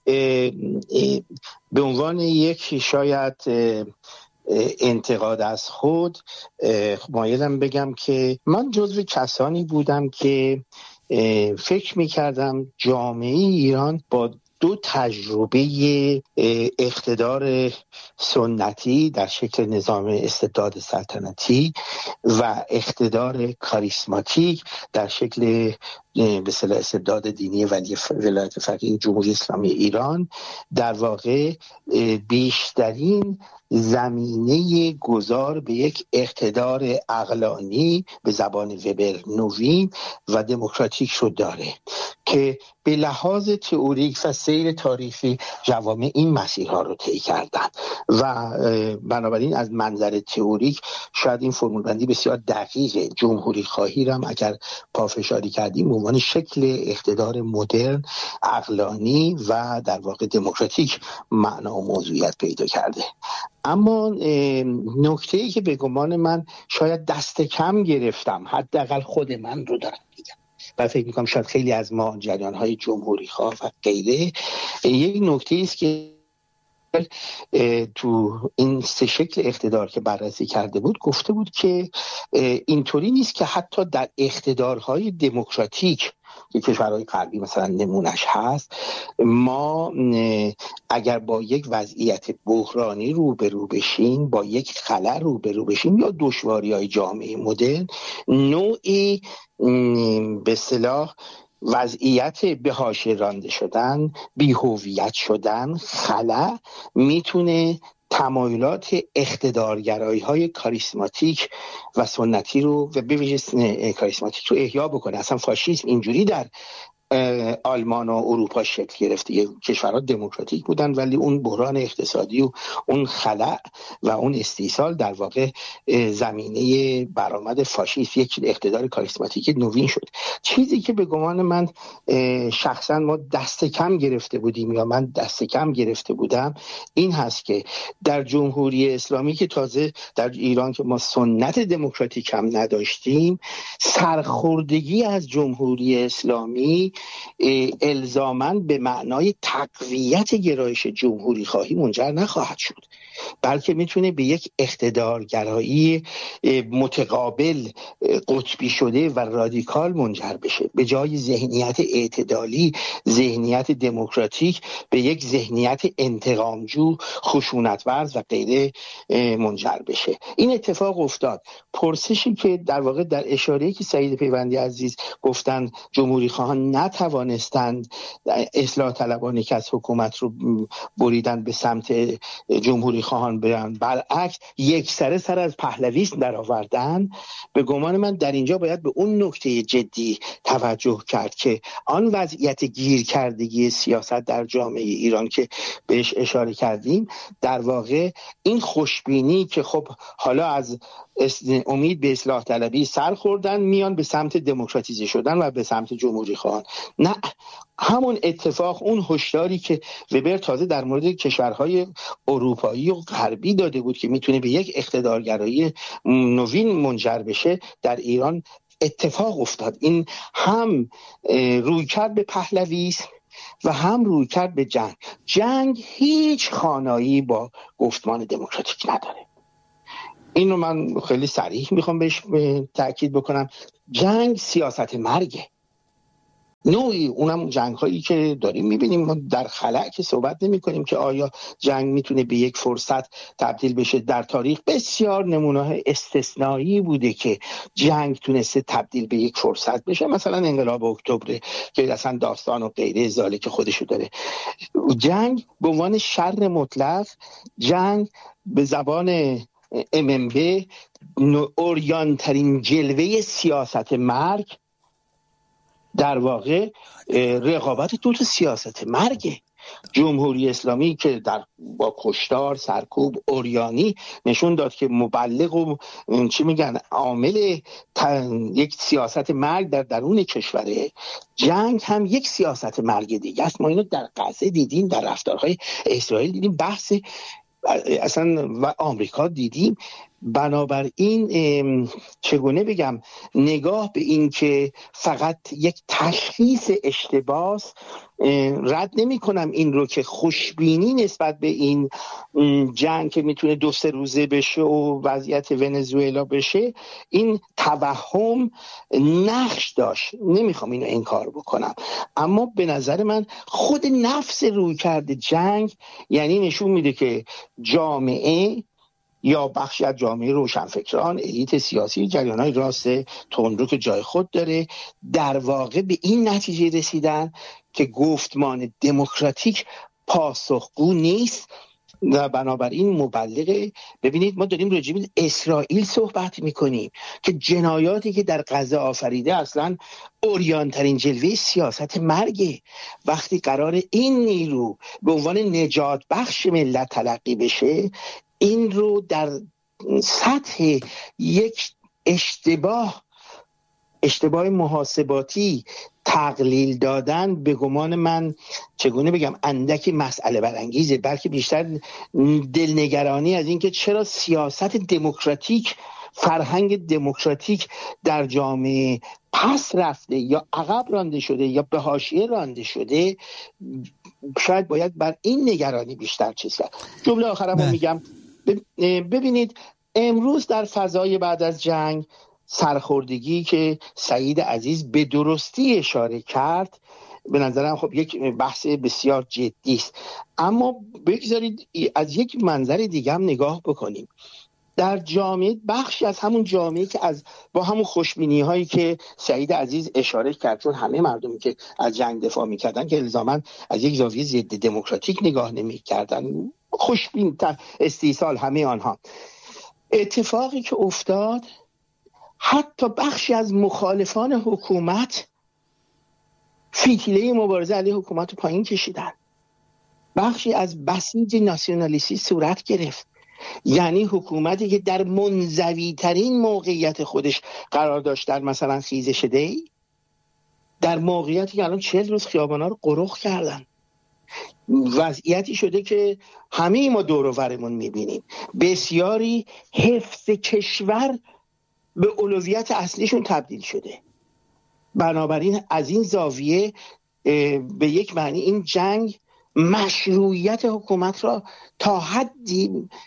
به عنوان یک شاید انتقاد از خود مایلم بگم که من جزو کسانی بودم که فکر می‌کردم جامعه ایران با دو تجربه اقتدار سنتی در شکل نظام استبداد سلطنتی و اقتدار کاریسماتیک در شکل به اصطلاح استبداد دینی ولی ولایت فقیه جمهوری اسلامی ایران در واقع بیشترین زمینه گذار به یک اقتدار عقلانی به زبان وبر نوین و دموکراتیک رو داره که به لحاظ تئوریک و سیر تاریخی جوامع این مسیرها رو طی کردن و بنابراین از منظر تئوریک شاید این فرمول بندی بسیار دقیق جمهوری خواهی رو هم اگر پافشاری کردیم به عنوان شکل اقتدار مدرن عقلانی و در واقع دموکراتیک معنا و موضوعیت پیدا کرده. اما نکته‌ای که به گمان من شاید دست کم گرفتم، حداقل خود من رو دارم میگم و فکر میکنم شاید خیلی از ما جریان‌های جمهوری خواه و غیره، یک نکته است که تو این سه شکل اقتدار که بررسی کرده بود گفته بود که اینطوری نیست که حتی در اقتدارهای دموکراتیک که کشورهای غربی مثلا نمونش هست، ما اگر با یک وضعیت بحرانی روبرو بشیم، با یک خلأ روبرو بشیم یا دشواری‌های جامعه مدرن، نوعی به اصطلاح وضعیت به حاشیه رانده شدن، بی‌هویت شدن، خلأ میتونه تمایلات اقتدارگرایی‌های کاریسماتیک و سنتی رو و به ویژه کاریسماتیک رو احیا بکنه. اصلا فاشیسم اینجوری در آلمان و اروپا شکل گرفته، کشورها دموکراتیک بودن ولی اون بحران اقتصادی و اون خلأ و اون استیصال در واقع زمینه برآمد فاشیسم، یک اقتدار کاریسماتیک نوین شد. چیزی که به گمان من شخصا ما دست کم گرفته بودیم یا من دست کم گرفته بودم این هست که در جمهوری اسلامی که تازه در ایران که ما سنت دموکراتیک هم نداشتیم، سرخوردگی از جمهوری اسلامی الزاماً به معنای تقویت گرایش جمهوری خواهی منجر نخواهد شد. بلکه میتونه به یک اقتدارگرایی متقابل قطبی شده و رادیکال منجر بشه. به جای ذهنیت اعتدالی، ذهنیت دموکراتیک، به یک ذهنیت انتقامجو، خشونت‌ورز و غیره منجر بشه. این اتفاق افتاد. پرسشی که در واقع در اشاره‌ای که سعید پیوندی عزیز گفتن جمهوری خواهان نتوانستند اصلاح طلبانی که از حکومت رو بریدن به سمت جمهوری خواهان برن، برعکس یک سر از پهلویسم در آوردن، به گمان من در اینجا باید به اون نکته جدی توجه کرد که آن وضعیت گیرکردگی سیاست در جامعه ایران که بهش اشاره کردیم، در واقع این خوشبینی که خب حالا از امید به اصلاح طلبی سر خوردن میان به سمت دموکراتیزه شدن و به سمت جمهوری خواهان، نه، همون اتفاق، اون هشداری که وبر تازه در مورد کشورهای اروپایی و غربی داده بود که میتونه به یک اقتدارگرایی نوین منجر بشه، در ایران اتفاق افتاد. این هم رویکرد به پهلویسم و هم رویکرد به جنگ هیچ خانایی با گفتمان دموکراتیک نداره. این رو من خیلی صریح میخوام بهش تأکید بکنم. جنگ سیاست مرگه، نوعی، اونم جنگ هایی که داریم میبینیم. ما در خلأ که صحبت نمی کنیم که آیا جنگ میتونه به یک فرصت تبدیل بشه. در تاریخ بسیار نمونه استثنایی بوده که جنگ تونسته تبدیل به یک فرصت بشه، مثلا انقلاب اکتبر که اصلا داستان و غیره زاله که خودشو داره. جنگ به عنوان شر مطلق، جنگ به زبان MMB اوریانترین جلوه سیاست مرگ، در واقع رقابت دو تا سیاست مرگه. جمهوری اسلامی که با کشتار، سرکوب، اوریانی نشون داد که مبلغ و عامل یک سیاست مرگ در درون کشوره. جنگ هم یک سیاست مرگ دیگه است. ما اینو در غزه دیدیم، در رفتارهای اسرائیل دیدیم، بحث اصلا و آمریکا دیدیم. بنابراین چگونه بگم، نگاه به این که فقط یک تشخیص اشتباه، رد نمی کنم این رو که خوشبینی نسبت به این جنگ که میتونه 2-3 روزه بشه و وضعیت ونزوئلا بشه، این توهم نقش داشت، نمیخوام اینو انکار بکنم، اما به نظر من خود نفس رویکرد جنگ یعنی نشون میده که جامعه یا بخشی از جامعه روشنفکران، الیت سیاسی، جریان‌های راست تندرو که جای خود داره، در واقع به این نتیجه رسیدن که گفتمان دموکراتیک پاسخگو نیست و بنابراین مبلغه. ببینید ما داریم راجع به اسرائیل صحبت میکنیم که جنایاتی که در غزه آفریده اصلا اوریانترین جلوه سیاست مرگه. وقتی قرار این نیرو به عنوان نجات بخش ملت تلقی بشه، این رو در سطح یک اشتباه محاسباتی تقلیل دادن، به گمان من چگونه بگم اندکی مسئله برانگیزه، بلکه بیشتر دلنگرانی از این که چرا سیاست دموکراتیک، فرهنگ دموکراتیک در جامعه پس رفته یا عقب رانده شده یا به حاشیه رانده شده. شاید باید بر این نگرانی بیشتر چیز کرد. جمله آخرم رو میگم، ببینید امروز در فضای بعد از جنگ، سرخوردگی که سعید عزیز به درستی اشاره کرد به نظرم خب یک بحث بسیار جدی است، اما بگذارید از یک منظر دیگه هم نگاه بکنیم. در جامعه، بخشی از همون جامعه که با همون خوشبینی هایی که سعید عزیز اشاره کرد، چون همه مردمی که از جنگ دفاع میکردن که الزاماً از یک زاویه ضد دموکراتیک نگاه نمیکردن، خوشبین، استیصال، همه آنها، اتفاقی که افتاد حتی بخشی از مخالفان حکومت فتیله مبارزه علیه حکومت رو پایین کشیدن. بخشی از بسیج ناسیونالیستی صورت گرفت، یعنی حکومتی که در منزوی ترین موقعیت خودش قرار داشت، در مثلا خیزش دی، در موقعیتی که الان 40 روز خیابانا رو قرق کردن، وضعیتی شده که همه ما دور و برمون میبینیم، بسیاری حفظ کشور به اولویت اصلیشون تبدیل شده. بنابراین از این زاویه به یک معنی این جنگ مشروعیت حکومت را تا حدی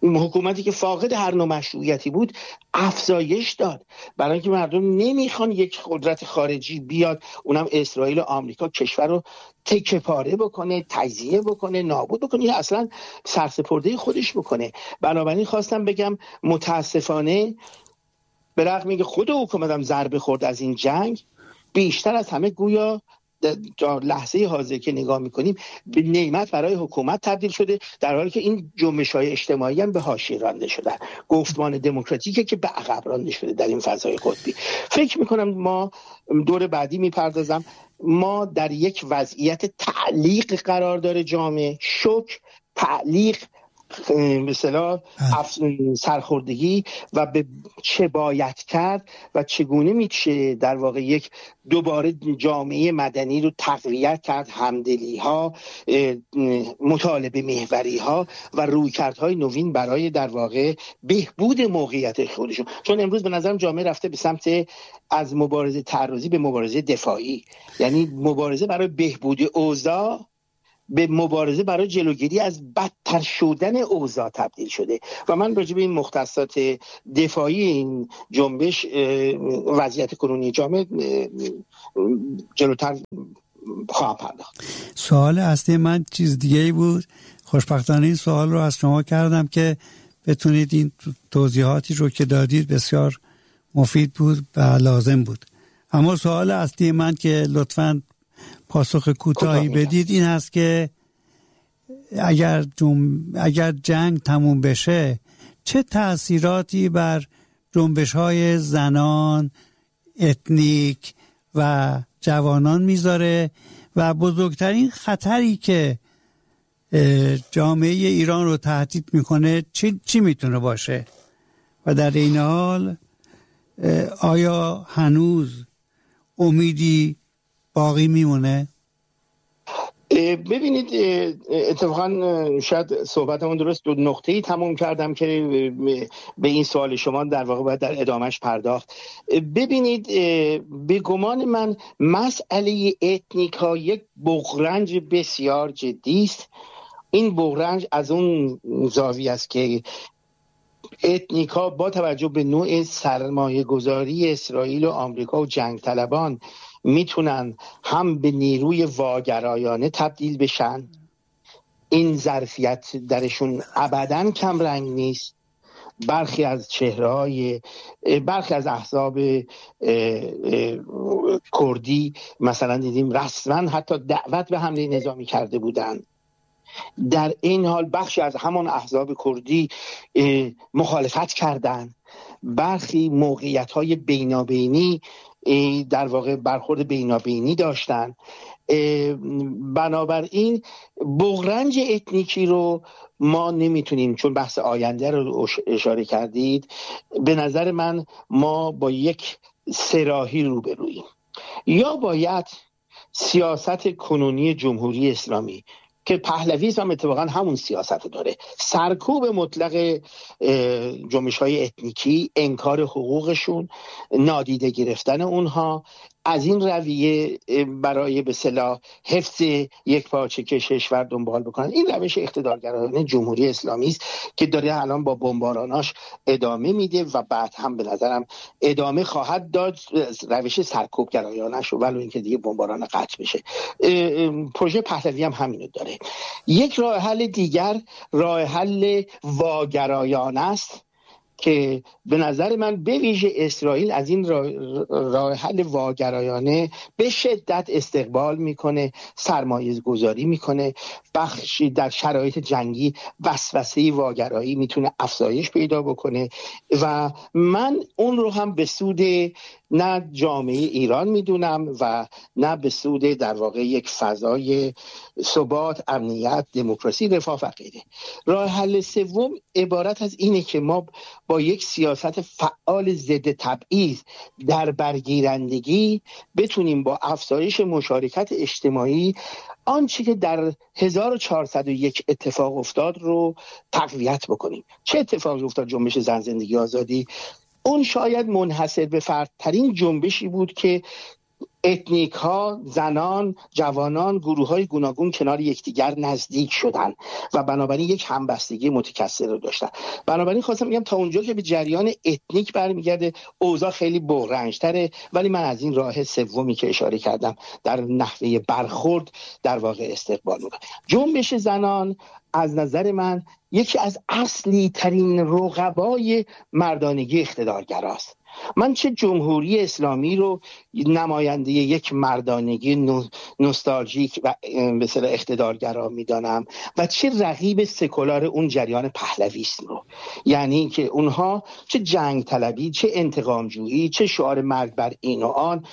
حکومتی که فاقد هر نوع مشروعیتی بود افزایش داد، برای اینکه مردم نمیخوان یک قدرت خارجی بیاد، اونم اسرائیل و آمریکا، کشور رو تکه پاره بکنه، تجزیه بکنه، نابود بکنه یا اصلا سرسپرده خودش بکنه. بنابراین خواستم بگم متاسفانه به رغم اینکه خود حکومتم ضربه خورد از این جنگ، بیشتر از همه گویا در لحظه حاضر که نگاه میکنیم به نعمت برای حکومت تبدیل شده، در حالی که این جنبش‌های اجتماعی هم به حاشیه رانده شدن، گفتمان دموکراتیکه که به عقب رانده شده در این فضای قطبی. فکر میکنم ما دور بعدی میپردازم، ما در یک وضعیت تعلیق قرار داره جامعه، شوک، تعلیق، مثلا سرخوردگی و به چه باید کرد و چگونه میشه در واقع یک دوباره جامعه مدنی رو تقویت کرد، همدلی ها، مطالبه محوری ها و رویکردهای نوین برای در واقع بهبود موقعیت خودشون. چون امروز به نظرم جامعه رفته به سمت از مبارزه تعرضی به مبارزه دفاعی، یعنی مبارزه برای بهبود اوضاع به مبارزه برای جلوگیری از بدتر شدن اوضاع تبدیل شده. و من راجع به این مختصات دفاعی این جنبش، وضعیت کنونی جامعه جلوتر خواهم پرداخت. سوال اصلی من چیز دیگه ای بود. خوشبختانه این سوال رو از شما کردم که بتونید این توضیحاتی رو که دادید بسیار مفید بود و لازم بود. اما سوال اصلی من که لطفاً پاسخ کوتاهی بدید این هست که اگر جنگ تموم بشه چه تأثیراتی بر جنبش‌های زنان، اتنیک و جوانان میذاره و بزرگترین خطری که جامعه ایران رو تهدید میکنه چی میتونه باشه؟ و در این حال آیا هنوز امیدی باقی میمونه؟ ببینید، اتفاقا شاید صحبتمون درست دو نقطه‌ای تموم کردم که به این سوال شما در واقع باید در ادامهش پرداخت. ببینید، به گمان من مسئله اتنیکا یک بغرنج بسیار جدی است. این بغرنج از اون زاویه است که اتنیکا با توجه به نوع سرمایه گذاری اسرائیل و آمریکا و جنگ طلبان میتونن هم به نیروی واگرایانه تبدیل بشن. این ظرفیت درشون ابداً کم رنگ نیست. برخی از چهره‌های برخی از احزاب کردی مثلا دیدیم رسما حتی دعوت به حمله نظامی کرده بودند. در این حال بخشی از همان احزاب کردی مخالفت کردند. برخی موقعیت‌های بینابینی در واقع برخورد بینابینی داشتن. بنابراین بغرنج اتنیکی رو ما نمیتونیم، چون بحث آینده رو اشاره کردید، به نظر من ما با یک سراحی روبرویم. یا باید سیاست کنونی جمهوری اسلامی که پهلویسم هم اتفاقا همون سیاست داره، سرکوب مطلق جنبش‌های اتنیکی، انکار حقوقشون، نادیده گرفتن اونها، از این رویه برای به اصطلاح حفظ یک پارچه کشور دنبال بکنن. این روش اقتدارگرایانه جمهوری اسلامی است که داره الان با بمباراناش ادامه میده و بعد هم به نظرم ادامه خواهد داد روش سرکوبگرایانش، ولو اینکه دیگه بمباران قطع بشه. پروژه پهلوی هم همینو داره. یک راه حل دیگر راه حل واگرایانه است که به نظر من به ویژه اسرائیل از این راه حل واگرایانه به شدت استقبال میکنه، سرمایه گذاری میکنه. بخشی در شرایط جنگی وسوسه واگرایی میتونه افزایش پیدا بکنه و من اون رو هم به سود نه جامعه ایران میدونم و نه به سود در واقع یک فضای ثبات، امنیت، دموکراسی، رفاه و غیره. راه حل سوم عبارت از اینه که ما با یک سیاست فعال ضد تبعیض در برگیرندگی بتونیم با افزایش مشارکت اجتماعی آنچه که در 1401 اتفاق افتاد رو تقویت بکنیم. چه اتفاقی افتاد؟ جنبش زن، زندگی، آزادی. اون شاید منحصر به فردترین جنبشی بود که اتنیک ها، زنان، جوانان، گروه های گوناگون کنار یکدیگر نزدیک شدن و بنابراین یک همبستگی متکثر رو داشتن. بنابراین خواستم بگم تا اونجا که به جریان اتنیک برمیگرده اوضاع خیلی بحران‌تره، ولی من از این راه سومی که اشاره کردم در نحوه برخورد در واقع استقبال میکنم. جنبش زنان از نظر من یکی از اصلی ترین رقبای مردانگی اقتدارگراست. من چه جمهوری اسلامی رو نماینده یک مردانگی نوستالژیک و به اصطلاح اقتدارگرا میدانم و چه رقیب سکولار اون جریان پهلویسم رو. یعنی که اونها چه جنگ طلبی، چه انتقام جویی، چه شعار مرگ بر این و آن،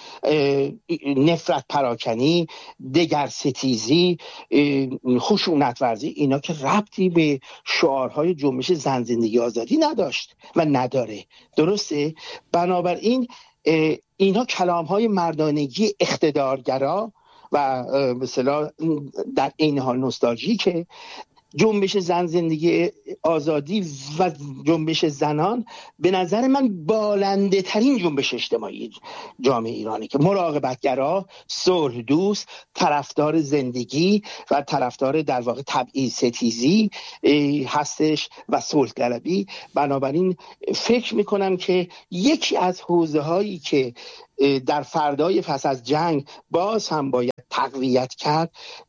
نفرت پراکنی، دگر ستیزی، خشونت ورزی، اینا که ربطی به شعارهای جنبش زن زندگی آزادی نداشت و نداره. درسته؟ بنابراین اینها کلام‌های مردانگی اقتدارگرا و مثلا در این حال نوستالژیکه. جنبش زن زندگی آزادی و جنبش زنان به نظر من بالنده ترین جنبش اجتماعی جامعه ایرانی که مراقبتگرا، صلح دوست، طرفدار زندگی و طرفدار در واقع تبعیض ستیزی هستش و صلح طلبی. بنابراین فکر میکنم که یکی از حوزه هایی که در فردای پس از جنگ باز هم باید تقویت کرد،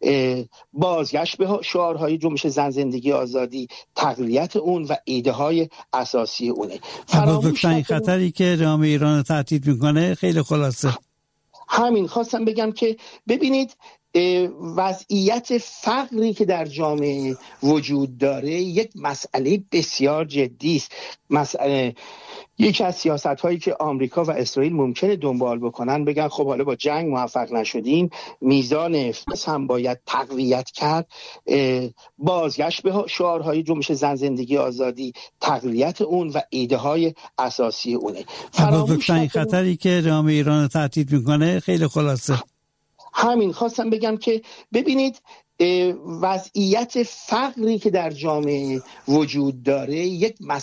بازگشت به شعارهای جنبش زن زندگی آزادی، تقویت اون و ایده های اساسی اونه. بزرگترین خطری که جامعه ایران رو تهدید میکنه خیلی خلاصه همین خواستم بگم که ببینید وضعیت فقری که در جامعه وجود داره یک مسئله بسیار جدی است. مسئله یکی از سیاست‌هایی که آمریکا و اسرائیل ممکنه دنبال بکنن، بگن خب حالا با جنگ موفق نشدیم، میزان فقر هم باید تقویت کرد، بازگشت به شعارهای جنبش زن زندگی آزادی، تقویت اون و ایده های اساسی اونه. بزرگترین خطری که جامعه ایران رو تهدید میکنه خیلی خلاصه همین خواستم بگم که ببینید وضعیت فقری که در جامعه وجود داره یک